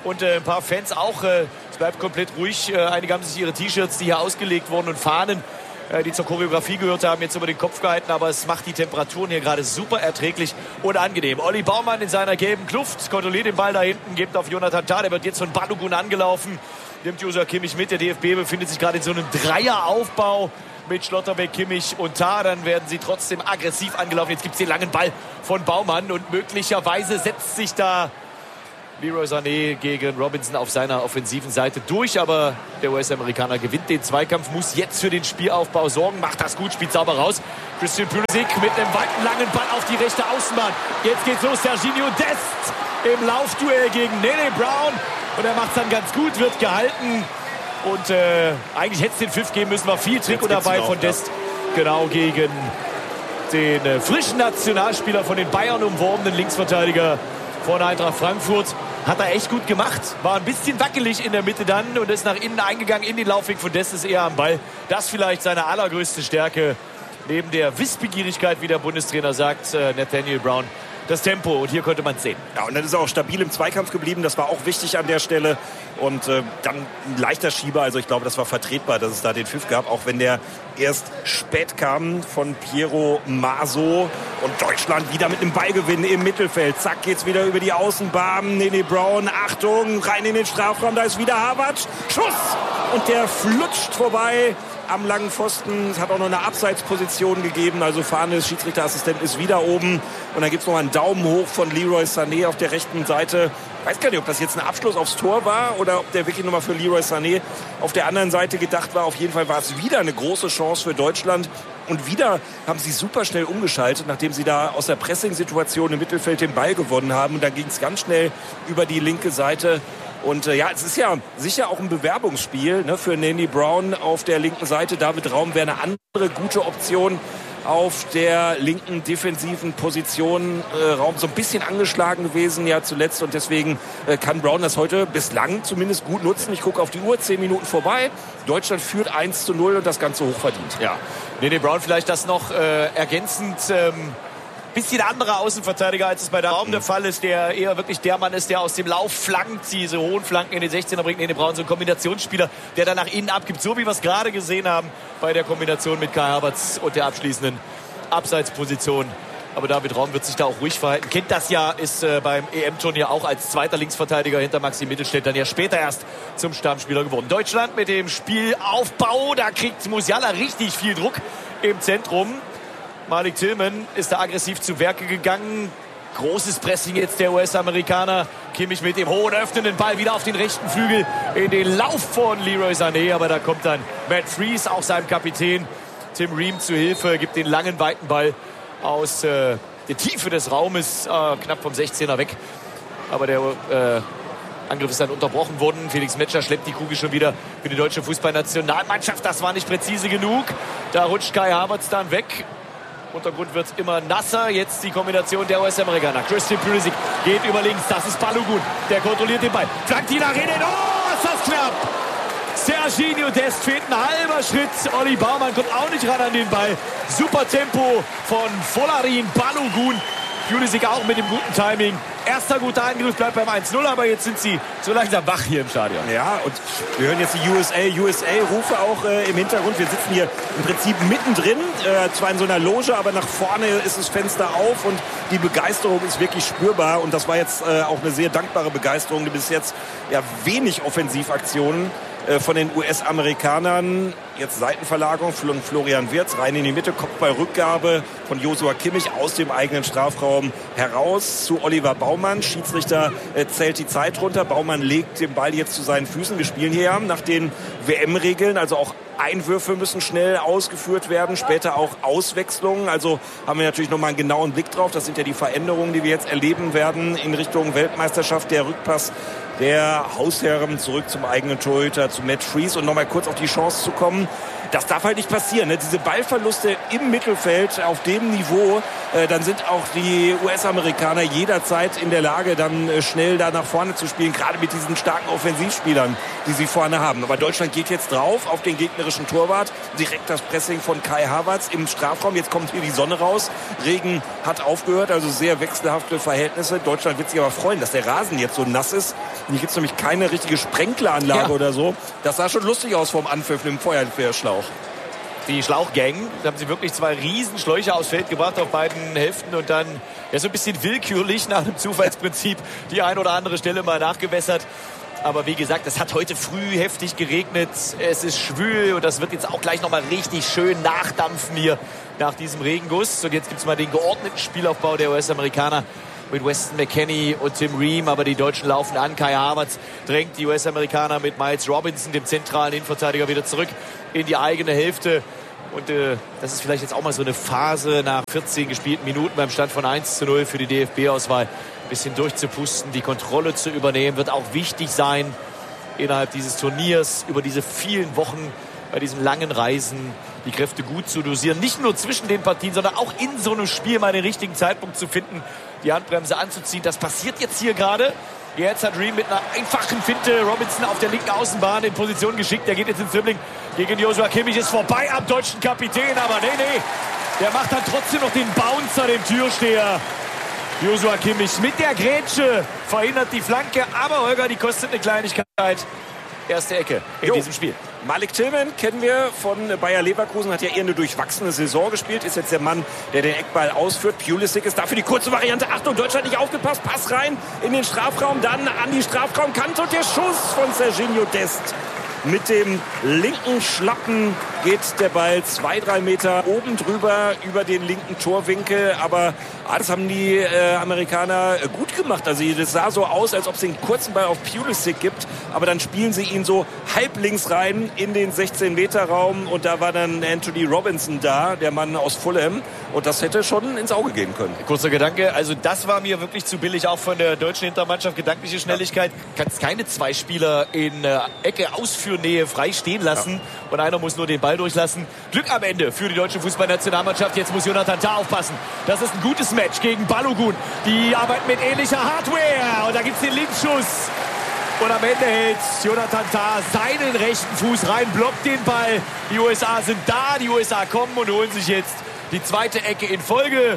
und äh, ein paar Fans auch. Äh, es bleibt komplett ruhig. Äh, einige haben sich ihre T-Shirts, die hier ausgelegt wurden, und Fahnen, äh, die zur Choreografie gehört haben, jetzt über den Kopf gehalten. Aber es macht die Temperaturen hier gerade super erträglich und angenehm. Olli Baumann in seiner gelben Kluft kontrolliert den Ball da hinten, gibt auf Jonathan Tah. Der wird jetzt von Balogun angelaufen. Nimmt Joshua Kimmich mit. Der D F B befindet sich gerade in so einem Dreieraufbau mit Schlotterbeck, Kimmich und Tah. Dann werden sie trotzdem aggressiv angelaufen. Jetzt gibt es den langen Ball von Baumann und möglicherweise setzt sich da Leroy Sané gegen Robinson auf seiner offensiven Seite durch. Aber der U S-Amerikaner gewinnt den Zweikampf, muss jetzt für den Spielaufbau sorgen, macht das gut, spielt sauber raus. Christian Pulisic mit einem weiten langen Ball auf die rechte Außenbahn. Jetzt geht's los. Serginho Dest im Laufduell gegen Nene Brown. Und er macht es dann ganz gut, wird gehalten. Und äh, eigentlich hätte es den Pfiff geben müssen, war viel Trikot dabei von Dest. Ja. Genau, gegen den äh, frischen Nationalspieler von den Bayern umworbenen Linksverteidiger von Eintracht Frankfurt. Hat er echt gut gemacht. War ein bisschen wackelig in der Mitte dann und ist nach innen eingegangen in den Laufweg von Dest, ist eher am Ball. Das vielleicht seine allergrößte Stärke. Neben der Wissbegierigkeit, wie der Bundestrainer sagt, äh, Nathaniel Brown. Das Tempo, und hier konnte man es sehen. Ja, und dann ist er auch stabil im Zweikampf geblieben, das war auch wichtig an der Stelle. Und äh, dann ein leichter Schieber, also ich glaube, das war vertretbar, dass es da den Pfiff gab, auch wenn der erst spät kam von Piero Maso. Und Deutschland wieder mit einem Ballgewinn im Mittelfeld. Zack, geht's wieder über die Außenbahn. Nene Brown, Achtung, rein in den Strafraum, da ist wieder Havertz. Schuss! Und der flutscht vorbei am langen Pfosten. Es hat auch noch eine Abseitsposition gegeben. Also Fahne des Schiedsrichterassistenten ist wieder oben. Und dann gibt es noch einen Daumen hoch von Leroy Sané auf der rechten Seite. Ich weiß gar nicht, ob das jetzt ein Abschluss aufs Tor war oder ob der wirklich nochmal für Leroy Sané auf der anderen Seite gedacht war. Auf jeden Fall war es wieder eine große Chance für Deutschland. Und wieder haben sie super schnell umgeschaltet, nachdem sie da aus der Pressing-Situation im Mittelfeld den Ball gewonnen haben. Und dann ging es ganz schnell über die linke Seite. Und äh, ja, es ist ja sicher auch ein Bewerbungsspiel, ne, für Nene Brown auf der linken Seite. David Raum wäre eine andere gute Option auf der linken defensiven Position. Äh, Raum so ein bisschen angeschlagen gewesen ja zuletzt. Und deswegen äh, kann Brown das heute bislang zumindest gut nutzen. Ich gucke auf die Uhr, zehn Minuten vorbei. Deutschland führt eins zu null und das Ganze hochverdient. Ja, Nene Brown vielleicht das noch äh, ergänzend... Ähm bisschen anderer Außenverteidiger, als es bei der Raum der Fall ist, der eher wirklich der Mann ist, der aus dem Lauf flankt, diese hohen Flanken in den sechzehner bringt. Nene Brown, so ein Kombinationsspieler, der dann nach innen abgibt, so wie wir es gerade gesehen haben bei der Kombination mit Kai Havertz und der abschließenden Abseitsposition. Aber David Raum wird sich da auch ruhig verhalten. Kennt das ja, ist äh, beim E M-Turnier auch als zweiter Linksverteidiger hinter Maxi Mittelstädt dann ja später erst zum Stammspieler geworden. Deutschland mit dem Spielaufbau, da kriegt Musiala richtig viel Druck im Zentrum. Malik Tillman ist da aggressiv zu Werke gegangen. Großes Pressing jetzt der U S-Amerikaner. Kimmich mit dem hohen öffnenden Ball wieder auf den rechten Flügel in den Lauf von Leroy Sané. Aber da kommt dann Matt Freese, auch seinem Kapitän Tim Ream, zu Hilfe. Gibt den langen, weiten Ball aus äh, der Tiefe des Raumes, äh, knapp vom sechzehner weg. Aber der äh, Angriff ist dann unterbrochen worden. Felix Metscher schleppt die Kugel schon wieder für die deutsche Fußballnationalmannschaft. Das war nicht präzise genug. Da rutscht Kai Havertz dann weg. Untergrund wird immer nasser. Jetzt die Kombination der U S-Amerikaner. Christian Pulisic geht über links. Das ist Balogun. Der kontrolliert den Ball. Flankt ihn nach innen. Oh, ist das knapp. Serginho Dest fehlt ein halber Schritt. Olli Baumann kommt auch nicht ran an den Ball. Super Tempo von Folarin Balogun. Pulisic auch mit dem guten Timing. Erster guter Angriff, bleibt beim eins null, aber jetzt sind sie so langsam wach hier im Stadion. Ja, und wir hören jetzt die U S A, U S A-Rufe auch äh, im Hintergrund. Wir sitzen hier im Prinzip mittendrin, äh, zwar in so einer Loge, aber nach vorne ist das Fenster auf und die Begeisterung ist wirklich spürbar. Und das war jetzt äh, auch eine sehr dankbare Begeisterung. Bis jetzt ja wenig Offensivaktionen äh, von den U S-Amerikanern. Jetzt Seitenverlagerung von Florian Wirtz rein in die Mitte, Kopfballrückgabe von Joshua Kimmich aus dem eigenen Strafraum heraus zu Oliver Baumann. Schiedsrichter äh, zählt die Zeit runter. Baumann legt den Ball jetzt zu seinen Füßen. Wir spielen hier nach den W M-Regeln, also auch Einwürfe müssen schnell ausgeführt werden, später auch Auswechslungen. Also haben wir natürlich nochmal einen genauen Blick drauf. Das sind ja die Veränderungen, die wir jetzt erleben werden in Richtung Weltmeisterschaft. Der Rückpass der Hausherren zurück zum eigenen Torhüter, zu Matt Freese. Und nochmal kurz auf die Chance zu kommen. Das darf halt nicht passieren. Ne? Diese Ballverluste im Mittelfeld auf dem Niveau, äh, dann sind auch die U S-Amerikaner jederzeit in der Lage, dann äh, schnell da nach vorne zu spielen, gerade mit diesen starken Offensivspielern, die sie vorne haben. Aber Deutschland geht jetzt drauf auf den gegnerischen Torwart. Direkt das Pressing von Kai Havertz im Strafraum. Jetzt kommt hier die Sonne raus. Regen hat aufgehört, also sehr wechselhafte Verhältnisse. Deutschland wird sich aber freuen, dass der Rasen jetzt so nass ist. Hier gibt es nämlich keine richtige Sprenkleranlage ja. oder so. Das sah schon lustig aus vom Anpfiff im Feuerwehrschlauch. Die Schlauchgang, da haben sie wirklich zwei Riesenschläuche aufs Feld gebracht auf beiden Hälften und dann ja, so ein bisschen willkürlich nach dem Zufallsprinzip die ein oder andere Stelle mal nachgewässert. Aber wie gesagt, es hat heute früh heftig geregnet. Es ist schwül und das wird jetzt auch gleich nochmal richtig schön nachdampfen hier nach diesem Regenguss. Und jetzt gibt es mal den geordneten Spielaufbau der U S-Amerikaner mit Weston McKennie und Tim Ream. Aber die Deutschen laufen an. Kai Havertz drängt die U S-Amerikaner mit Miles Robinson, dem zentralen Innenverteidiger, wieder zurück in die eigene Hälfte. Und äh, das ist vielleicht jetzt auch mal so eine Phase nach vierzehn gespielten Minuten beim Stand von eins zu null für die D F B-Auswahl. Ein bisschen durchzupusten, die Kontrolle zu übernehmen, wird auch wichtig sein innerhalb dieses Turniers, über diese vielen Wochen, bei diesen langen Reisen, die Kräfte gut zu dosieren. Nicht nur zwischen den Partien, sondern auch in so einem Spiel mal den richtigen Zeitpunkt zu finden, die Handbremse anzuziehen. Das passiert jetzt hier gerade. Jetzt hat Ream mit einer einfachen Finte Robinson auf der linken Außenbahn in Position geschickt. Der geht jetzt ins Dribbling gegen Joshua Kimmich. Ist vorbei am deutschen Kapitän. Aber nee, nee. Der macht dann trotzdem noch den Bouncer, den Türsteher. Joshua Kimmich mit der Grätsche verhindert die Flanke. Aber Holger, die kostet eine Kleinigkeit. Erste Ecke in jo. diesem Spiel. Malik Tillman kennen wir von Bayer Leverkusen, hat ja eher eine durchwachsene Saison gespielt, ist jetzt der Mann, der den Eckball ausführt. Pulisic ist dafür die kurze Variante. Achtung, Deutschland nicht aufgepasst, Pass rein in den Strafraum, dann an die Strafraumkante und der Schuss von Serginho Dest. Mit dem linken Schlappen geht der Ball zwei, drei Meter oben drüber über den linken Torwinkel. Aber ah, das haben die äh, Amerikaner gut gemacht. Also das sah so aus, als ob es den kurzen Ball auf Pulisic gibt. Aber dann spielen sie ihn so halblinks rein in den sechzehn Meter Raum. Und da war dann Anthony Robinson da, der Mann aus Fulham. Und das hätte schon ins Auge gehen können. Kurzer Gedanke, also das war mir wirklich zu billig, auch von der deutschen Hintermannschaft. Gedankliche Schnelligkeit. Kannst keine zwei Spieler in äh, Ecke Ausführnähe frei stehen lassen. Ja. Und einer muss nur den Ball durchlassen. Glück am Ende für die deutsche Fußballnationalmannschaft. Jetzt muss Jonathan Tah aufpassen. Das ist ein gutes Match gegen Balogun. Die arbeiten mit ähnlicher Hardware. Und da gibt es den Linksschuss. Und am Ende hält Jonathan Tah seinen rechten Fuß rein, blockt den Ball. Die U S A sind da, die U S A kommen und holen sich jetzt die zweite Ecke in Folge.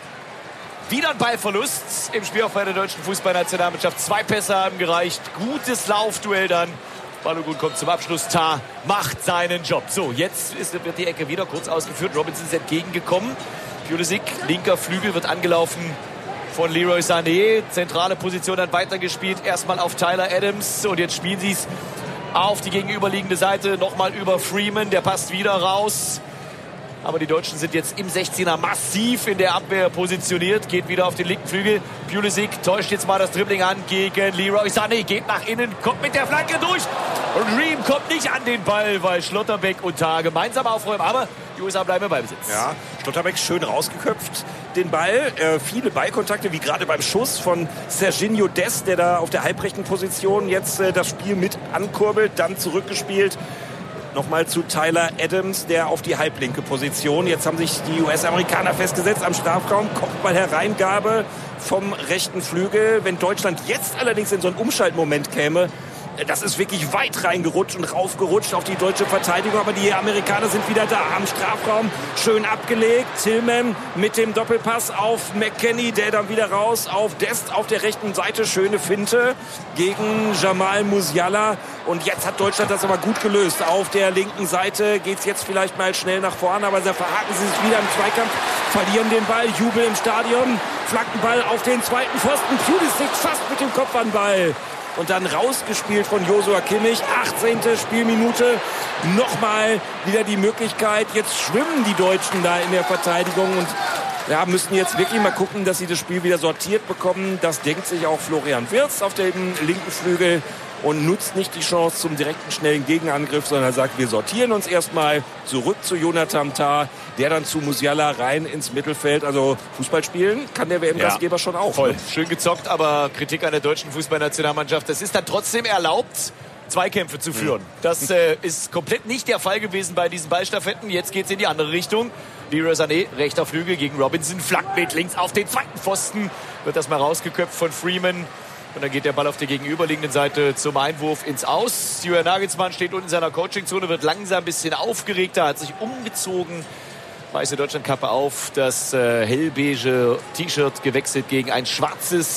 Wieder ein Ballverlust im Spielaufbau der deutschen Fußballnationalmannschaft. Zwei Pässe haben gereicht. Gutes Laufduell dann. Balogun kommt zum Abschluss. Tah macht seinen Job. So, jetzt ist, wird die Ecke wieder kurz ausgeführt. Robinson ist entgegengekommen. Pulisic, linker Flügel, wird angelaufen von Leroy Sané. Zentrale Position dann weitergespielt. Erstmal auf Tyler Adams. Und jetzt spielen sie es auf die gegenüberliegende Seite. Nochmal über Freeman. Der passt wieder raus. Aber die Deutschen sind jetzt im sechzehner massiv in der Abwehr positioniert. Geht wieder auf den linken Flügel. Pulisic täuscht jetzt mal das Dribbling an gegen Leroy Sané. Geht nach innen, kommt mit der Flanke durch. Und Ream kommt nicht an den Ball, weil Schlotterbeck und Tah gemeinsam aufräumen. Aber die U S A bleiben im Ballbesitz. Ja, Schlotterbeck schön rausgeköpft den Ball. Äh, viele Ballkontakte, wie gerade beim Schuss von Serginho Dest, der da auf der halbrechten Position jetzt äh, das Spiel mit ankurbelt. Dann zurückgespielt. Nochmal zu Tyler Adams, der auf die halblinke Position. Jetzt haben sich die U S-Amerikaner festgesetzt am Strafraum. Kopfballhereingabe vom rechten Flügel. Wenn Deutschland jetzt allerdings in so einen Umschaltmoment käme, das ist wirklich weit reingerutscht und raufgerutscht auf die deutsche Verteidigung. Aber die Amerikaner sind wieder da am Strafraum. Schön abgelegt. Tillman mit dem Doppelpass auf McKennie, der dann wieder raus auf Dest auf der rechten Seite. Schöne Finte gegen Jamal Musiala. Und jetzt hat Deutschland das aber gut gelöst. Auf der linken Seite geht es jetzt vielleicht mal schnell nach vorne. Aber da verhaken sie sich wieder im Zweikampf, verlieren den Ball. Jubel im Stadion. Flankenball auf den zweiten Pfosten. Pulisic fast mit dem Kopf an den Ball. Und dann rausgespielt von Joshua Kimmich. achtzehnte Spielminute. Nochmal wieder die Möglichkeit. Jetzt schwimmen die Deutschen da in der Verteidigung und ja, müssen jetzt wirklich mal gucken, dass sie das Spiel wieder sortiert bekommen. Das denkt sich auch Florian Wirtz auf dem linken Flügel und nutzt nicht die Chance zum direkten, schnellen Gegenangriff, sondern sagt, wir sortieren uns erstmal zurück zu Jonathan Tah, der dann zu Musiala rein ins Mittelfeld. Also Fußball spielen kann der W M-Gastgeber ja, schon auch. Voll. Ne? Schön gezockt, aber Kritik an der deutschen Fußballnationalmannschaft. Es ist dann trotzdem erlaubt, Zweikämpfe zu führen. Das äh, ist komplett nicht der Fall gewesen bei diesen Ballstaffetten. Jetzt geht es in die andere Richtung. Leroy Sané, rechter Flügel gegen Robinson, flankt mit links auf den zweiten Pfosten. Wird das mal rausgeköpft von Freeman. Und dann geht der Ball auf der gegenüberliegenden Seite zum Einwurf ins Aus. Julian Nagelsmann steht unten in seiner Coachingzone, wird langsam ein bisschen aufgeregter, hat sich umgezogen. Weiße Deutschlandkappe auf, das äh, hellbeige T-Shirt gewechselt gegen ein schwarzes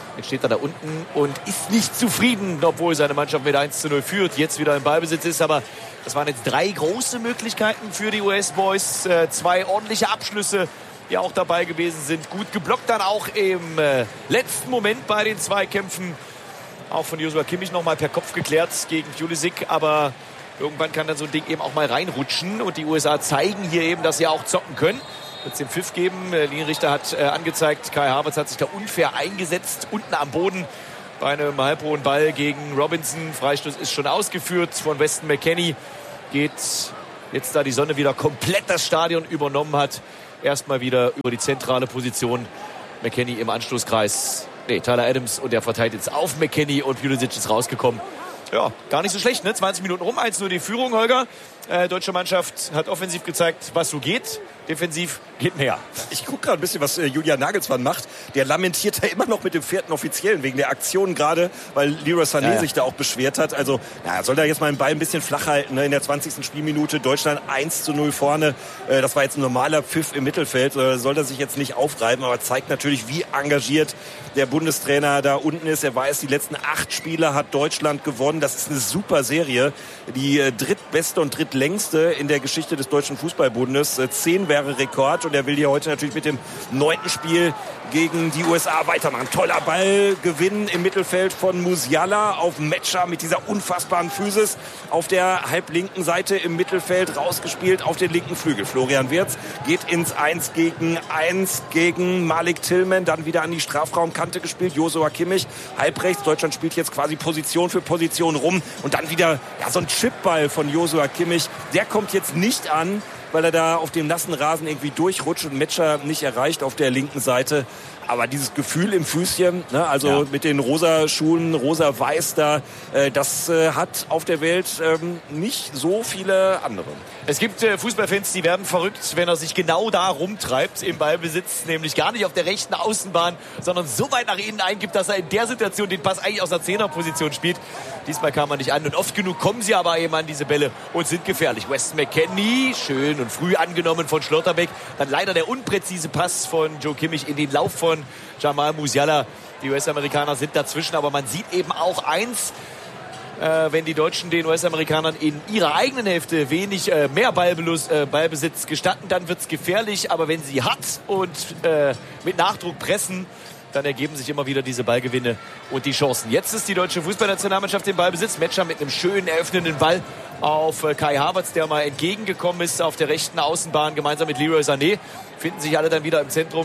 Jetzt steht er da unten und ist nicht zufrieden, obwohl seine Mannschaft mit eins zu null führt. Jetzt wieder im Ballbesitz ist, aber das waren jetzt drei große Möglichkeiten für die U S-Boys. Äh, zwei ordentliche Abschlüsse, die auch dabei gewesen sind. Gut geblockt dann auch im äh, letzten Moment bei den Zweikämpfen. Auch von Joshua Kimmich nochmal per Kopf geklärt gegen Pulisic. Aber irgendwann kann dann so ein Ding eben auch mal reinrutschen. Und die U S A zeigen hier eben, dass sie auch zocken können. Wird es den Pfiff geben. Der Linienrichter hat äh, angezeigt, Kai Havertz hat sich da unfair eingesetzt. Unten am Boden bei einem halbhohen Ball gegen Robinson. Freistoß ist schon ausgeführt von Weston McKennie. Geht jetzt, da die Sonne wieder komplett das Stadion übernommen hat, erstmal wieder über die zentrale Position. McKennie im Anstoßkreis. Nee, Tyler Adams, und der verteilt jetzt auf McKennie und Pulisic ist rausgekommen. Ja, gar nicht so schlecht, ne? zwanzig Minuten rum, eins null die Führung, Holger. Äh, deutsche Mannschaft hat offensiv gezeigt, was so geht. Defensiv geht mehr. Ich gucke gerade ein bisschen, was äh, Julian Nagelsmann macht. Der lamentiert ja immer noch mit dem vierten Offiziellen wegen der Aktion gerade, weil Leroy Sané ja, ja. sich da auch beschwert hat. Also, na, soll da jetzt mal den Ball ein bisschen flach halten, ne? In der zwanzigsten Spielminute Deutschland eins zu null vorne. Äh, das war jetzt ein normaler Pfiff im Mittelfeld. Äh, soll er sich jetzt nicht aufreiben, aber zeigt natürlich, wie engagiert der Bundestrainer da unten ist. Er weiß, die letzten acht Spiele hat Deutschland gewonnen. Das ist eine super Serie. Die äh, drittbeste und drittlängste in der Geschichte des Deutschen Fußballbundes. Äh, zehn wäre Rekord, und er will hier heute natürlich mit dem neunten Spiel gegen die U S A weitermachen. Toller Ballgewinn im Mittelfeld von Musiala auf Metscher mit dieser unfassbaren Physis auf der halblinken Seite im Mittelfeld, rausgespielt auf den linken Flügel. Florian Wirtz geht ins eins gegen eins gegen Malik Tillman, dann wieder an die Strafraumkante gespielt, Joshua Kimmich halbrechts. Deutschland spielt jetzt quasi Position für Position rum, und dann wieder ja, so ein Chipball von Joshua Kimmich. Der kommt jetzt nicht an, weil er da auf dem nassen Rasen irgendwie durchrutscht und Metscher nicht erreicht auf der linken Seite. Aber dieses Gefühl im Füßchen, ne, also ja. mit den rosa Schuhen, rosa-weiß da, äh, das äh, hat auf der Welt ähm, nicht so viele andere. Es gibt äh, Fußballfans, die werden verrückt, wenn er sich genau da rumtreibt im Ballbesitz, nämlich gar nicht auf der rechten Außenbahn, sondern so weit nach innen eingibt, dass er in der Situation den Pass eigentlich aus der Zehnerposition spielt. Diesmal kam er nicht an, und oft genug kommen sie aber eben an diese Bälle und sind gefährlich. Weston McKennie, schön und früh angenommen von Schlotterbeck. Dann leider der unpräzise Pass von Joe Kimmich in den Lauf von Jamal Musiala. Die U S-Amerikaner sind dazwischen, aber man sieht eben auch eins, äh, wenn die Deutschen den U S-Amerikanern in ihrer eigenen Hälfte wenig äh, mehr Ballbelus, äh, Ballbesitz gestatten, dann wird's gefährlich. Aber wenn sie hart und äh, mit Nachdruck pressen, dann ergeben sich immer wieder diese Ballgewinne und die Chancen. Jetzt ist die deutsche Fußballnationalmannschaft im Ballbesitz. Metscher mit einem schönen eröffnenden Ball auf Kai Havertz, der mal entgegengekommen ist auf der rechten Außenbahn, gemeinsam mit Leroy Sané. Finden sich alle dann wieder im Zentrum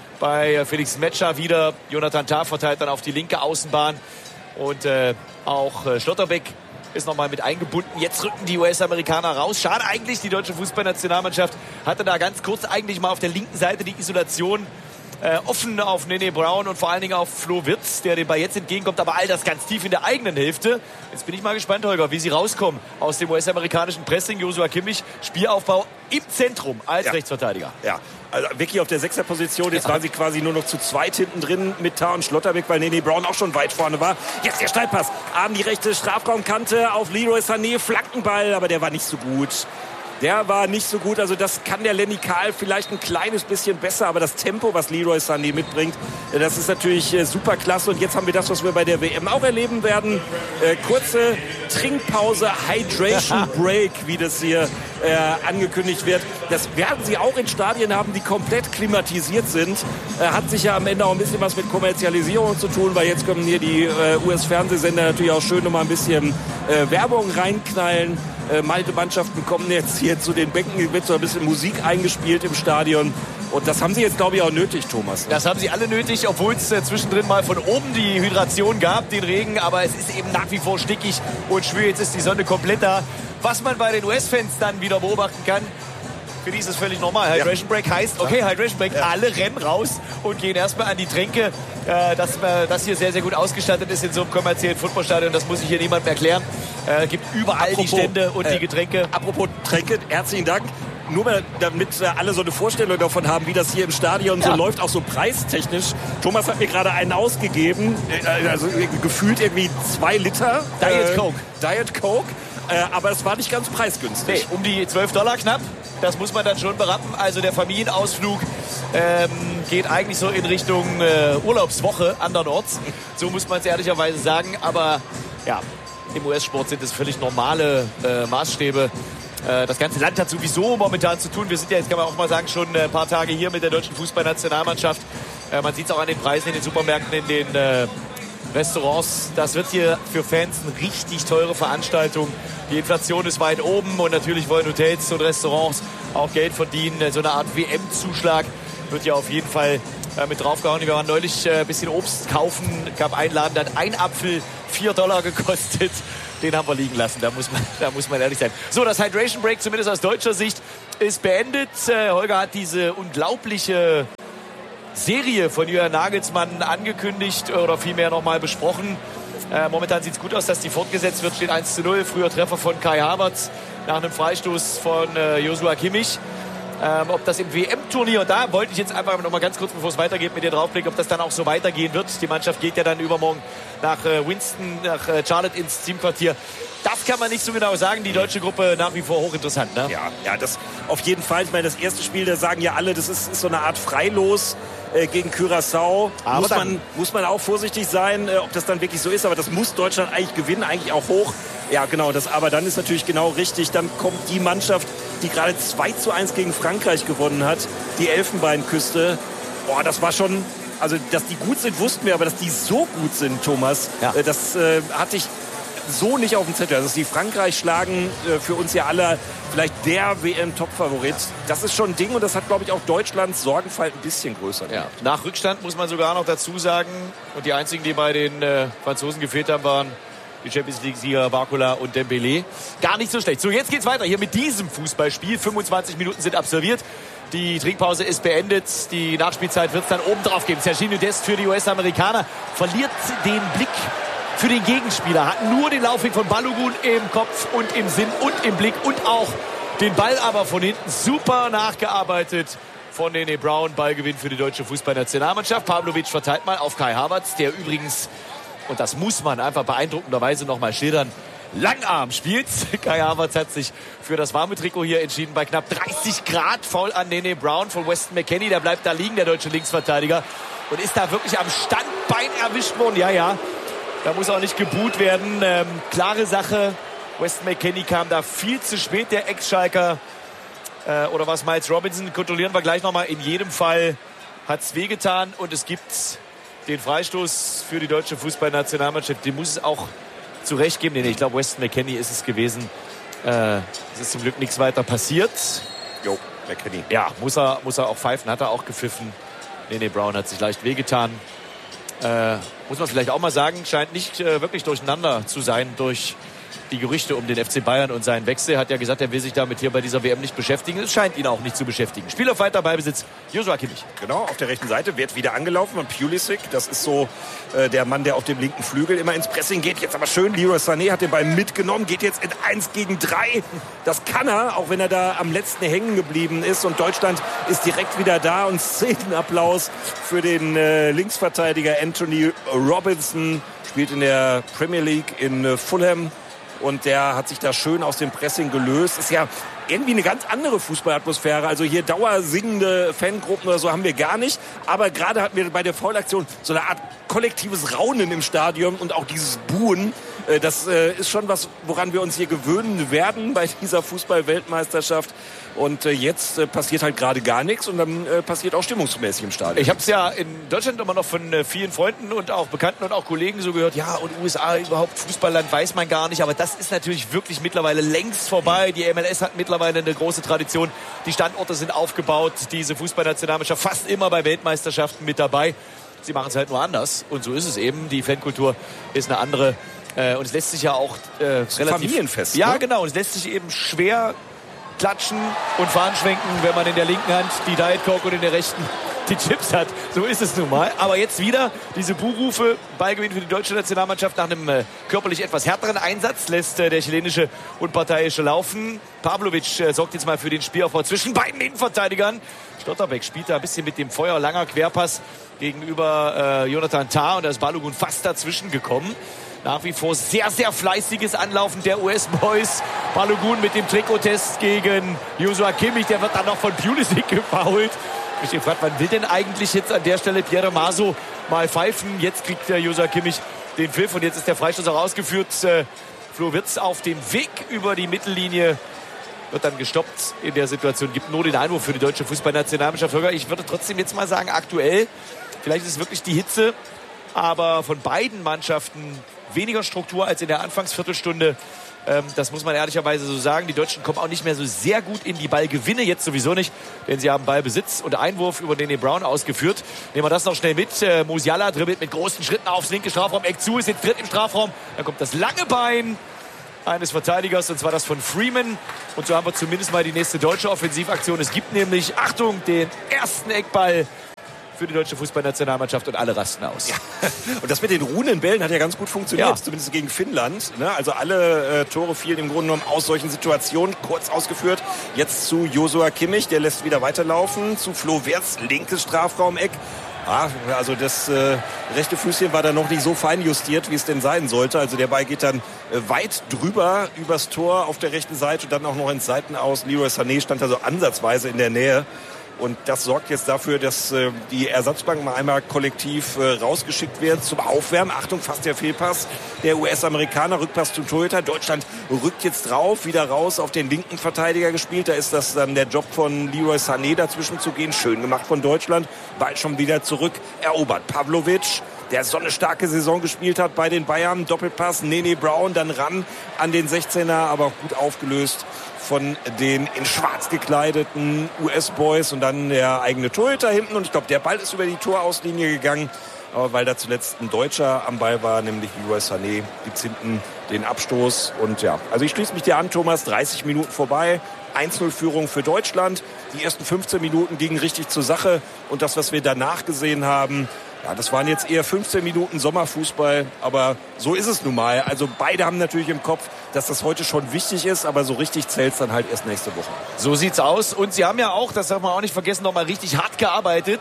bei Felix Metscher wieder. Jonathan Tah verteilt dann auf die linke Außenbahn. Und äh, auch äh, Schlotterbeck ist nochmal mit eingebunden. Jetzt rücken die U S-Amerikaner raus. Schade eigentlich, die deutsche Fußballnationalmannschaft hatte da ganz kurz eigentlich mal auf der linken Seite die Isolation Äh, offen auf Nene Brown und vor allen Dingen auf Flo Wirtz, der dem Ball jetzt entgegenkommt, aber all das ganz tief in der eigenen Hälfte. Jetzt bin ich mal gespannt, Holger, wie sie rauskommen aus dem U S-amerikanischen Pressing. Joshua Kimmich, Spielaufbau im Zentrum als ja. Rechtsverteidiger. Ja, also wirklich auf der Sechserposition. Jetzt ja. waren sie quasi nur noch zu zweit hinten drin mit Tah und Schlotterbeck, weil Nene Brown auch schon weit vorne war. Jetzt der Steilpass an die rechte Strafraumkante auf Leroy Sané, Flankenball, aber der war nicht so gut. Der war nicht so gut, also das kann der Lenny Kahl vielleicht ein kleines bisschen besser, aber das Tempo, was Leroy Sané mitbringt, das ist natürlich super klasse. Und jetzt haben wir das, was wir bei der W M auch erleben werden. Äh, kurze Trinkpause, Hydration Break, wie das hier äh, angekündigt wird. Das werden sie auch in Stadien haben, die komplett klimatisiert sind. Äh, hat sich ja am Ende auch ein bisschen was mit Kommerzialisierung zu tun, weil jetzt kommen hier die äh, U S-Fernsehsender natürlich auch schön nochmal ein bisschen äh, Werbung reinknallen. Äh, Malte Mannschaften kommen jetzt hier zu den Bänken, wird so ein bisschen Musik eingespielt im Stadion. Und das haben sie jetzt, glaube ich, auch nötig, Thomas. Das haben sie alle nötig, obwohl es äh, zwischendrin mal von oben die Hydration gab, den Regen. Aber es ist eben nach wie vor stickig und schwül. Jetzt ist die Sonne komplett da. Was man bei den U S-Fans dann wieder beobachten kann, für die ist es völlig normal. Hydration Break heißt, okay, Hydration Break, ja. alle rennen raus und gehen erstmal an die Tränke. Äh, dass äh, das hier sehr, sehr gut ausgestattet ist in so einem kommerziellen Footballstadion, das muss sich hier niemand erklären. Äh, gibt überall apropos, die Stände und äh, die Getränke. Apropos Tränke, herzlichen Dank. Nur mal, damit alle so eine Vorstellung davon haben, wie das hier im Stadion ja. so läuft, auch so preistechnisch. Thomas hat mir gerade einen ausgegeben, also gefühlt irgendwie zwei Liter. Diet äh, Coke. Diet Coke. Äh, aber es war nicht ganz preisgünstig. Nee, um die zwölf Dollar knapp. Das muss man dann schon berappen. Also der Familienausflug ähm, geht eigentlich so in Richtung äh, Urlaubswoche andernorts. So muss man es ehrlicherweise sagen. Aber ja, im U S-Sport sind es völlig normale äh, Maßstäbe. Äh, das ganze Land hat sowieso momentan zu tun. Wir sind ja jetzt, kann man auch mal sagen, schon ein paar Tage hier mit der deutschen Fußballnationalmannschaft. Äh, man sieht es auch an den Preisen in den Supermärkten, in den äh, Restaurants. Das wird hier für Fans eine richtig teure Veranstaltung. Die Inflation ist weit oben und natürlich wollen Hotels und Restaurants auch Geld verdienen. So eine Art W M-Zuschlag wird hier auf jeden Fall äh, mit draufgehauen. Wir waren neulich äh, ein bisschen Obst kaufen, gab einen Laden, da hat ein Apfel vier Dollar gekostet. Den haben wir liegen lassen, da muss man, da muss man ehrlich sein. So, das Hydration Break, zumindest aus deutscher Sicht, ist beendet. Äh, Holger hat diese unglaubliche Serie von Julian Nagelsmann angekündigt oder vielmehr nochmal besprochen. Äh, momentan sieht es gut aus, dass die fortgesetzt wird. Steht eins zu null. Früher Treffer von Kai Havertz nach einem Freistoß von äh, Joshua Kimmich. Ähm, ob das im W M-Turnier, da wollte ich jetzt einfach noch mal ganz kurz, bevor es weitergeht, mit dir draufblicken, ob das dann auch so weitergehen wird. Die Mannschaft geht ja dann übermorgen nach äh, Winston, nach äh, Charlotte ins Teamquartier. Das kann man nicht so genau sagen. Die deutsche Gruppe nach wie vor hochinteressant, ne? Ja, ja, das auf jeden Fall. Ich meine, das erste Spiel, da sagen ja alle, das ist, ist so eine Art Freilos äh, gegen Curaçao. Aber muss man, muss man auch vorsichtig sein, äh, ob das dann wirklich so ist. Aber das muss Deutschland eigentlich gewinnen, eigentlich auch hoch. Ja, genau. Das, aber dann ist natürlich genau richtig. Dann kommt die Mannschaft, die gerade zwei zu eins gegen Frankreich gewonnen hat, die Elfenbeinküste. Boah, das war schon, also dass die gut sind, wussten wir, aber dass die so gut sind, Thomas, ja. äh, das äh, hatte ich so nicht auf dem Zettel. Also dass die Frankreich schlagen, äh, für uns ja alle vielleicht der W M-Top-Favorit. Das ist schon ein Ding und das hat, glaube ich, auch Deutschlands Sorgenfalt ein bisschen größer gemacht. Ja. Nach Rückstand muss man sogar noch dazu sagen, und die einzigen, die bei den äh, Franzosen gefehlt haben, waren die Champions League-Sieger Barcola und Dembélé. Gar nicht so schlecht. So, jetzt geht's weiter hier mit diesem Fußballspiel. fünfundzwanzig Minuten sind absolviert. Die Trinkpause ist beendet. Die Nachspielzeit wird es dann oben drauf geben. Serginho Dest für die U S-Amerikaner verliert den Blick für den Gegenspieler. Hat nur den Laufweg von Balogun im Kopf und im Sinn und im Blick und auch den Ball aber von hinten super nachgearbeitet von Nene Brown. Ballgewinn für die deutsche Fußballnationalmannschaft. Pavlovic verteilt mal auf Kai Havertz, der übrigens, und das muss man einfach beeindruckenderweise noch mal schildern, Langarm spielt. Kai Havertz hat sich für das warme Trikot hier entschieden bei knapp dreißig Grad. Foul an Nene Brown von Weston McKennie. Der bleibt da liegen, der deutsche Linksverteidiger. Und ist da wirklich am Standbein erwischt worden. Ja, ja. Da muss auch nicht gebuht werden. Ähm, klare Sache. Weston McKennie kam da viel zu spät, der Ex-Schalker. Äh, oder was Miles Robinson? Kontrollieren wir gleich nochmal. In jedem Fall hat es wehgetan. Und es gibt den Freistoß für die deutsche Fußballnationalmannschaft. Den muss es auch zurecht geben. Nee, ich glaube, Weston McKennie ist es gewesen. Äh, es ist zum Glück nichts weiter passiert. Jo, McKennie. Ja, muss er, muss er auch pfeifen. Hat er auch gepfiffen. Nene Brown hat sich leicht wehgetan. Äh, muss man vielleicht auch mal sagen, scheint nicht äh, wirklich durcheinander zu sein durch die Gerüchte um den F C Bayern und seinen Wechsel. Hat ja gesagt, er will sich damit hier bei dieser W M nicht beschäftigen. Es scheint ihn auch nicht zu beschäftigen. Spiel auf weiter Ballbesitz, Joshua Kimmich. Genau, auf der rechten Seite wird wieder angelaufen von Pulisic. Das ist so äh, der Mann, der auf dem linken Flügel immer ins Pressing geht. Jetzt aber schön, Leroy Sané hat den Ball mitgenommen, geht jetzt in eins gegen drei. Das kann er, auch wenn er da am letzten hängen geblieben ist. Und Deutschland ist direkt wieder da. Und Szenenapplaus für den äh, Linksverteidiger Anthony Robinson. Spielt in der Premier League in äh, Fulham. Und der hat sich da schön aus dem Pressing gelöst. Ist ja irgendwie eine ganz andere Fußballatmosphäre. Also hier dauersingende Fangruppen oder so haben wir gar nicht. Aber gerade hatten wir bei der Foulaktion so eine Art kollektives Raunen im Stadion und auch dieses Buhen. Das ist schon was, woran wir uns hier gewöhnen werden bei dieser Fußball-Weltmeisterschaft. Und jetzt passiert halt gerade gar nichts und dann passiert auch stimmungsmäßig im Stadion. Ich habe es ja in Deutschland immer noch von vielen Freunden und auch Bekannten und auch Kollegen so gehört, ja, und U S A überhaupt Fußballland weiß man gar nicht. Aber das ist natürlich wirklich mittlerweile längst vorbei. Die M L S hat mittlerweile eine große Tradition. Die Standorte sind aufgebaut. Diese Fußballnationalmannschaft fast immer bei Weltmeisterschaften mit dabei. Sie machen es halt nur anders. Und so ist es eben. Die Fankultur ist eine andere. Und es lässt sich ja auch äh, relativ... Familienfest. Ja, ne? genau. Und es lässt sich eben schwer klatschen und Fahnen schwenken, wenn man in der linken Hand die Diet Coke und in der rechten die Chips hat. So ist es nun mal. Aber jetzt wieder diese Buhrufe. Ballgewinn für die deutsche Nationalmannschaft nach einem äh, körperlich etwas härteren Einsatz lässt äh, der chilenische Unparteiische laufen. Pavlovic äh, sorgt jetzt mal für den Spielaufbau zwischen beiden Innenverteidigern. Stotterbeck spielt da ein bisschen mit dem Feuer. Langer Querpass gegenüber äh, Jonathan Tah und da ist Balogun fast dazwischen gekommen. Nach wie vor sehr, sehr fleißiges Anlaufen der U S-Boys. Balogun mit dem Trikottest gegen Joshua Kimmich. Der wird dann noch von Pulisic gefoult. mich gefragt, wann will denn eigentlich jetzt an der Stelle Pierre Maso mal pfeifen? Jetzt kriegt der Joshua Kimmich den Pfiff und jetzt ist der Freistoß auch ausgeführt. Äh, Flo Wirtz auf dem Weg über die Mittellinie. Wird dann gestoppt in der Situation. Gibt nur den Einwurf für die deutsche Fußballnationalmannschaft. Ich würde trotzdem jetzt mal sagen, aktuell, vielleicht ist es wirklich die Hitze, aber von beiden Mannschaften weniger Struktur als in der Anfangsviertelstunde. Ähm, das muss man ehrlicherweise so sagen. Die Deutschen kommen auch nicht mehr so sehr gut in die Ballgewinne. Jetzt sowieso nicht, denn sie haben Ballbesitz und Einwurf über Nene Brown ausgeführt. Nehmen wir das noch schnell mit. Äh, Musiala dribbelt mit großen Schritten aufs linke Strafraum-Eck zu, ist jetzt dritt im Strafraum. Dann kommt das lange Bein eines Verteidigers, und zwar das von Freeman. Und so haben wir zumindest mal die nächste deutsche Offensivaktion. Es gibt nämlich, Achtung, den ersten Eckball für die deutsche Fußballnationalmannschaft und alle rasten aus. Ja. Und das mit den ruhenden Bällen hat ja ganz gut funktioniert, ja. Zumindest gegen Finnland. Ne? Also alle äh, Tore fielen im Grunde genommen aus solchen Situationen, kurz ausgeführt. Jetzt zu Joshua Kimmich, der lässt wieder weiterlaufen. Zu Flo Wirtz, linkes Strafraumeck. Ah, also das äh, rechte Füßchen war da noch nicht so fein justiert, wie es denn sein sollte. Also der Ball geht dann äh, weit drüber übers Tor auf der rechten Seite und dann auch noch ins Seitenaus. Leroy Sané stand also ansatzweise in der Nähe. Und das sorgt jetzt dafür, dass äh, die Ersatzbank mal einmal kollektiv äh, rausgeschickt wird zum Aufwärmen. Achtung, fast der Fehlpass. Der U S-Amerikaner, Rückpass zum Torhüter. Deutschland rückt jetzt drauf, wieder raus auf den linken Verteidiger gespielt. Da ist das dann der Job von Leroy Sané, dazwischen zu gehen. Schön gemacht von Deutschland. Ball schon wieder zurück erobert. Pavlovic, der so eine starke Saison gespielt hat bei den Bayern. Doppelpass, Nene Brown, dann ran an den sechzehner, aber gut aufgelöst von den in schwarz gekleideten U S-Boys und dann der eigene Torhüter hinten. Und ich glaube, der Ball ist über die Torauslinie gegangen. Aber weil da zuletzt ein Deutscher am Ball war, nämlich Leroy Sané, gibt's hinten den Abstoß. Und ja, also ich schließe mich dir an, Thomas, dreißig Minuten vorbei. eins null Führung für Deutschland. Die ersten fünfzehn Minuten gingen richtig zur Sache. Und das, was wir danach gesehen haben, ja, das waren jetzt eher fünfzehn Minuten Sommerfußball, aber so ist es nun mal. Also beide haben natürlich im Kopf, dass das heute schon wichtig ist, aber so richtig zählt es dann halt erst nächste Woche. So sieht's aus. Und sie haben ja auch, das darf man auch nicht vergessen, noch mal richtig hart gearbeitet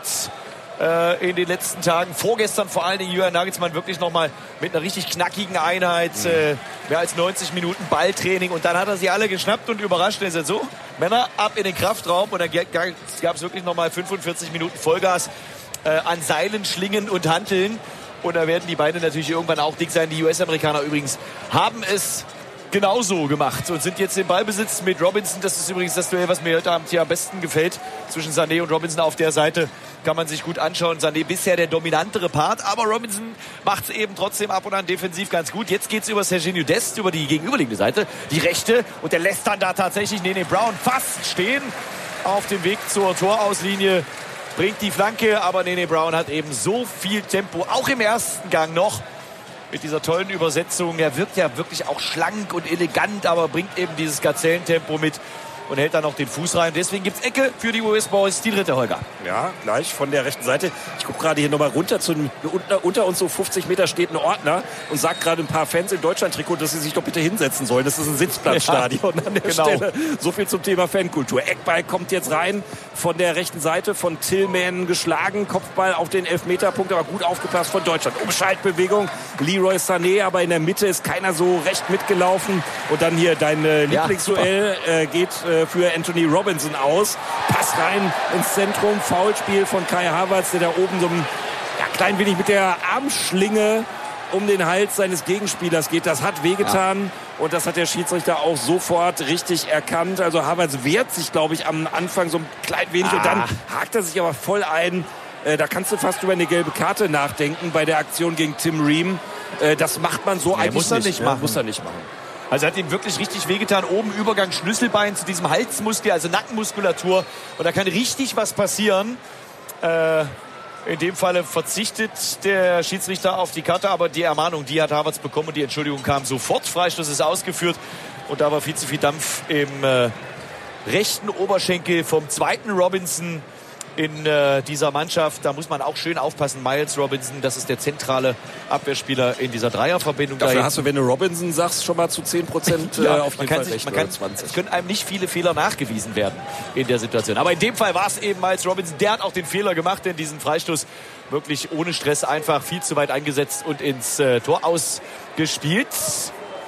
äh, in den letzten Tagen. Vorgestern vor allen Dingen Julian Nagelsmann wirklich noch mal mit einer richtig knackigen Einheit, mhm. äh, mehr als neunzig Minuten Balltraining. Und dann hat er sie alle geschnappt und überrascht. Er sagt so, Männer, ab in den Kraftraum. Und dann gab es wirklich noch mal fünfundvierzig Minuten Vollgas an Seilen, Schlingen und Hanteln. Und da werden die Beine natürlich irgendwann auch dick sein. Die U S-Amerikaner übrigens haben es genauso gemacht und sind jetzt im Ballbesitz mit Robinson. Das ist übrigens das Duell, was mir heute Abend hier am besten gefällt. Zwischen Sané und Robinson auf der Seite kann man sich gut anschauen. Sané bisher der dominantere Part, aber Robinson macht es eben trotzdem ab und an defensiv ganz gut. Jetzt geht es über Serginho Dest, über die gegenüberliegende Seite, die rechte. Und der lässt dann da tatsächlich Nene Brown fast stehen auf dem Weg zur Torauslinie. Bringt die Flanke, aber Nene Brown hat eben so viel Tempo, auch im ersten Gang noch, mit dieser tollen Übersetzung. Er wirkt ja wirklich auch schlank und elegant, aber bringt eben dieses Gazellentempo mit und hält dann noch den Fuß rein. Deswegen gibt es Ecke für die U S-Boys, die dritte, Holger. Ja, gleich von der rechten Seite. Ich gucke gerade hier nochmal runter. Zu, unter, unter uns so fünfzig Meter steht ein Ordner und sagt gerade ein paar Fans im Deutschland-Trikot, dass sie sich doch bitte hinsetzen sollen. Das ist ein Sitzplatzstadion ja, an der genau. Stelle. So viel zum Thema Fankultur. Eckball kommt jetzt rein von der rechten Seite, von Tillman geschlagen. Kopfball auf den Elfmeterpunkt, aber gut aufgepasst von Deutschland. Umschaltbewegung, Leroy Sané, aber in der Mitte ist keiner so recht mitgelaufen. Und dann hier dein äh, Lieblingsduell ja, äh, geht äh, für Anthony Robinson aus. Pass rein ins Zentrum. Foulspiel von Kai Havertz, der da oben so ein ja, klein wenig mit der Armschlinge um den Hals seines Gegenspielers geht. Das hat wehgetan. Ja. Und das hat der Schiedsrichter auch sofort richtig erkannt. Also Havertz wehrt sich, glaube ich, am Anfang so ein klein wenig. Ah. Und dann hakt er sich aber voll ein. Äh, da kannst du fast über eine gelbe Karte nachdenken bei der Aktion gegen Tim Ream. Äh, das macht man so nee, eigentlich muss er nicht. nicht machen. Muss er nicht machen. Also hat ihm wirklich richtig wehgetan. Oben Übergang Schlüsselbein zu diesem Halsmuskel, also Nackenmuskulatur. Und da kann richtig was passieren. Äh, in dem Falle verzichtet der Schiedsrichter auf die Karte, aber die Ermahnung, die hat Havertz bekommen und die Entschuldigung kam sofort. Freistoß ist ausgeführt und da war viel zu viel Dampf im äh, rechten Oberschenkel vom zweiten Robinson in äh, dieser Mannschaft. Da muss man auch schön aufpassen. Miles Robinson, das ist der zentrale Abwehrspieler in dieser Dreierverbindung. Dafür da hast du, wenn du Robinson sagst, schon mal zu zehn Prozent ja, äh, auf jeden Fall sich, recht. Man kann, es können einem nicht viele Fehler nachgewiesen werden in der Situation. Aber in dem Fall war es eben Miles Robinson. Der hat auch den Fehler gemacht, denn diesen Freistoß wirklich ohne Stress einfach viel zu weit eingesetzt und ins äh, Tor ausgespielt.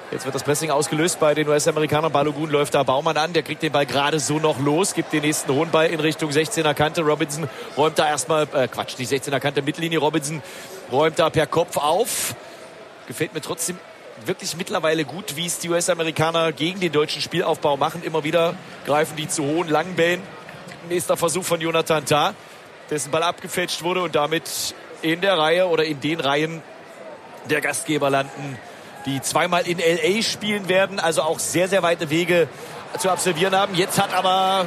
Jetzt wird das Pressing ausgelöst bei den U S-Amerikanern. Balogun läuft da Baumann an. Der kriegt den Ball gerade so noch los. Gibt den nächsten hohen Ball in Richtung sechzehner Kante. Robinson räumt da erstmal, äh, Quatsch, die sechzehner Kante Mittellinie. Robinson räumt da per Kopf auf. Gefällt mir trotzdem wirklich mittlerweile gut, wie es die U S-Amerikaner gegen den deutschen Spielaufbau machen. Immer wieder greifen die zu hohen, langen Bällen. Nächster Versuch von Jonathan Tah, dessen Ball abgefälscht wurde und damit in der Reihe oder in den Reihen der Gastgeber landen, die zweimal in L A spielen werden, also auch sehr, sehr weite Wege zu absolvieren haben. Jetzt hat aber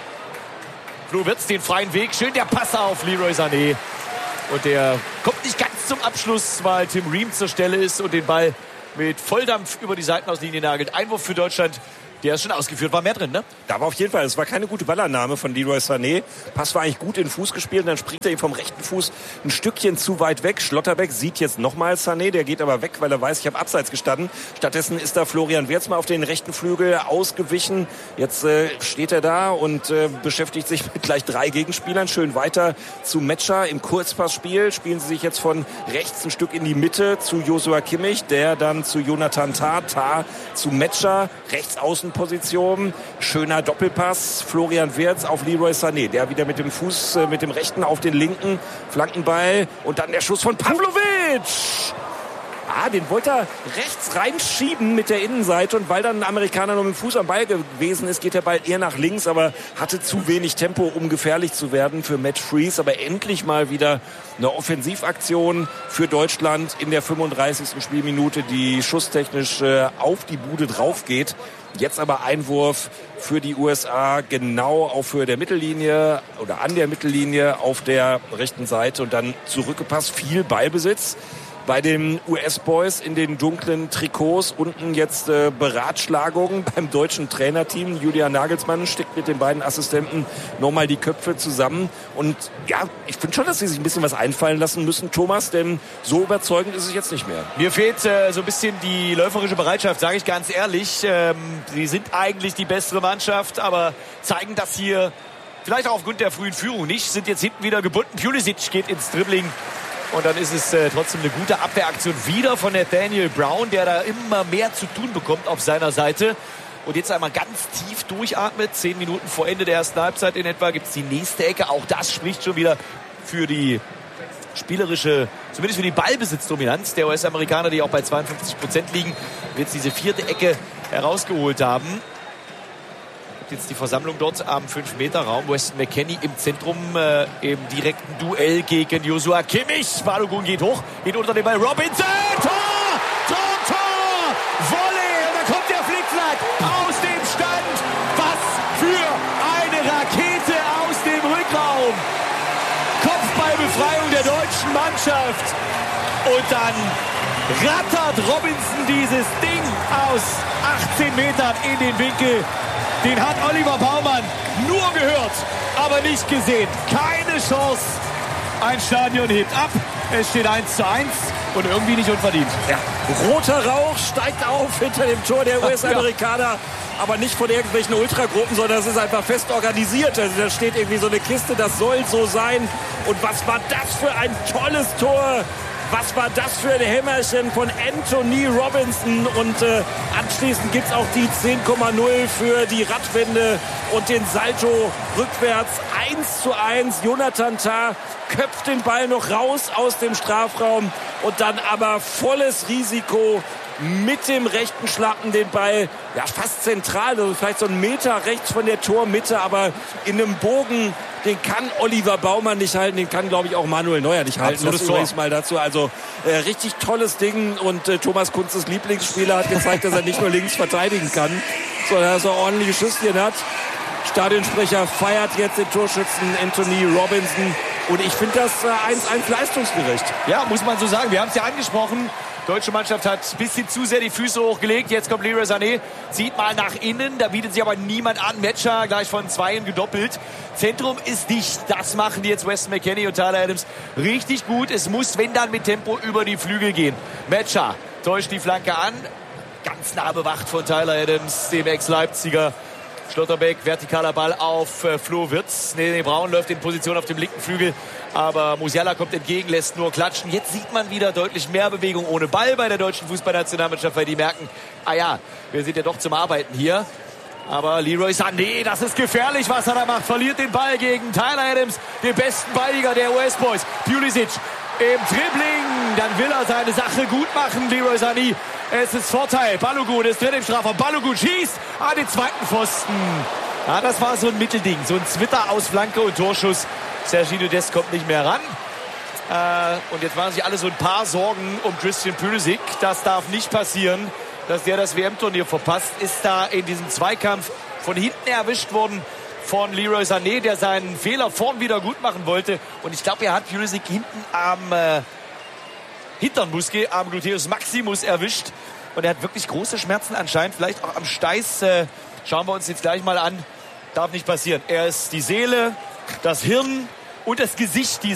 Flo Wirtz den freien Weg. Schön der Pass auf Leroy Sané. Und der kommt nicht ganz zum Abschluss, weil Tim Ream zur Stelle ist und den Ball mit Volldampf über die Seitenauslinie nagelt. Einwurf für Deutschland. Der ist schon ausgeführt, war mehr drin, ne? Da war auf jeden Fall, es war keine gute Ballannahme von Leroy Sané. Pass war eigentlich gut in den Fuß gespielt und dann springt er ihm vom rechten Fuß ein Stückchen zu weit weg. Schlotterbeck sieht jetzt nochmal Sané, der geht aber weg, weil er weiß, ich habe abseits gestanden. Stattdessen ist da Florian Wirtz mal auf den rechten Flügel ausgewichen. Jetzt äh, steht er da und äh, beschäftigt sich mit gleich drei Gegenspielern. Schön weiter zu Metscher im Kurzpassspiel. Spielen sie sich jetzt von rechts ein Stück in die Mitte zu Joshua Kimmich, der dann zu Jonathan Tah, Tah zu Metscher, rechts außen Position. Schöner Doppelpass. Florian Wirtz auf Leroy Sané. Der wieder mit dem Fuß, äh, mit dem rechten auf den linken Flankenball. Und dann der Schuss von Pavlovic. Ah, den wollte er rechts reinschieben mit der Innenseite. Und weil dann ein Amerikaner noch mit dem Fuß am Ball gewesen ist, geht der Ball eher nach links. Aber hatte zu wenig Tempo, um gefährlich zu werden für Matt Freese. Aber endlich mal wieder eine Offensivaktion für Deutschland in der fünfunddreißigsten Spielminute, die schusstechnisch äh, auf die Bude drauf geht. Jetzt aber Einwurf für die U S A genau auf Höhe der Mittellinie oder an der Mittellinie auf der rechten Seite und dann zurückgepasst. Viel Ballbesitz bei den U S-Boys in den dunklen Trikots. Unten jetzt äh, Beratschlagungen beim deutschen Trainerteam. Julian Nagelsmann steckt mit den beiden Assistenten nochmal die Köpfe zusammen. Und ja, ich finde schon, dass sie sich ein bisschen was einfallen lassen müssen, Thomas, denn so überzeugend ist es jetzt nicht mehr. Mir fehlt äh, so ein bisschen die läuferische Bereitschaft, sage ich ganz ehrlich. Ähm, sie sind eigentlich die bessere Mannschaft, aber zeigen das hier vielleicht auch aufgrund der frühen Führung nicht. Sind jetzt hinten wieder gebunden. Pulisic geht ins Dribbling. Und dann ist es äh, trotzdem eine gute Abwehraktion wieder von Nathaniel Brown, der da immer mehr zu tun bekommt auf seiner Seite. Und jetzt einmal ganz tief durchatmet. Zehn Minuten vor Ende der ersten Halbzeit in etwa gibt es die nächste Ecke. Auch das spricht schon wieder für die spielerische, zumindest für die Ballbesitzdominanz der U S-Amerikaner, die auch bei zweiundfünfzig Prozent liegen. Jetzt diese vierte Ecke herausgeholt haben. Jetzt die Versammlung dort am fünf Meter Raum. Weston McKennie im Zentrum äh, im direkten Duell gegen Joshua Kimmich. Balogun geht hoch, geht unter den Ball. Robinson! Tor! Tor! Tor! Volley! Und da kommt der Flickflack aus dem Stand. Was für eine Rakete aus dem Rückraum. Kopfballbefreiung der deutschen Mannschaft. Und dann rattert Robinson dieses Ding aus achtzehn Metern in den Winkel. Den hat Oliver Baumann nur gehört, aber nicht gesehen. Keine Chance. Ein Stadion hebt ab. Es steht eins zu eins und irgendwie nicht unverdient. Ja. Roter Rauch steigt auf hinter dem Tor der U S-Amerikaner. Ja. Aber nicht von irgendwelchen Ultragruppen, sondern es ist einfach fest organisiert. Also da steht irgendwie so eine Kiste, das soll so sein. Und was war das für ein tolles Tor? Was war das für ein Hämmerchen von Anthony Robinson? Und äh, anschließend gibt es auch die zehn Komma null für die Radwende und den Salto rückwärts. eins zu eins. Jonathan Tah köpft den Ball noch raus aus dem Strafraum. Und dann aber volles Risiko mit dem rechten Schlappen den Ball, ja fast zentral, also vielleicht so einen Meter rechts von der Tormitte, aber in einem Bogen, den kann Oliver Baumann nicht halten, den kann glaube ich auch Manuel Neuer nicht halten. Absolut, das übrigens mal dazu, also äh, richtig tolles Ding und äh, Thomas Kunzes Lieblingsspieler hat gezeigt, dass er nicht nur links verteidigen kann, sondern dass er ordentliche Schüsschen hat. Stadionsprecher feiert jetzt den Torschützen Anthony Robinson und ich finde das äh, eins eins leistungsgerecht. Ja, muss man so sagen, wir haben es ja angesprochen. Die deutsche Mannschaft hat ein bisschen zu sehr die Füße hochgelegt. Jetzt kommt Leroy Sané, zieht mal nach innen. Da bietet sich aber niemand an. Metscher gleich von Zweien gedoppelt. Zentrum ist dicht. Das machen jetzt Weston McKennie und Tyler Adams richtig gut. Es muss, wenn dann, mit Tempo über die Flügel gehen. Metscher täuscht die Flanke an. Ganz nah bewacht von Tyler Adams, dem Ex-Leipziger. Schlotterbeck, vertikaler Ball auf äh, Flo Wirtz. Nene Braun läuft in Position auf dem linken Flügel, aber Musiala kommt entgegen, lässt nur klatschen. Jetzt sieht man wieder deutlich mehr Bewegung ohne Ball bei der deutschen Fußballnationalmannschaft, weil die merken, ah ja, wir sind ja doch zum Arbeiten hier. Aber Leroy Sané, das ist gefährlich, was er da macht. Verliert den Ball gegen Tyler Adams, den besten Balliger der U S-Boys. Pulisic im Dribbling, dann will er seine Sache gut machen, Leroy Sané. Es ist Vorteil, Balogun ist drin im Strafraum. Balogun schießt an den zweiten Pfosten. Ja, das war so ein Mittelding, so ein Zwitter aus Flanke und Torschuss. Sergiño Dest kommt nicht mehr ran. Äh, und jetzt machen sich alle so ein paar Sorgen um Christian Pulisic. Das darf nicht passieren, dass der das W M-Turnier verpasst. Ist da in diesem Zweikampf von hinten erwischt worden von Leroy Sané, der seinen Fehler vorn wieder gut machen wollte. Und ich glaube, er hat Pulisic hinten am äh, Hinternmuskel, am Gluteus Maximus erwischt. Und er hat wirklich große Schmerzen anscheinend, vielleicht auch am Steiß. Äh, schauen wir uns jetzt gleich mal an. Darf nicht passieren. Er ist die Seele, das Hirn und das Gesicht dieser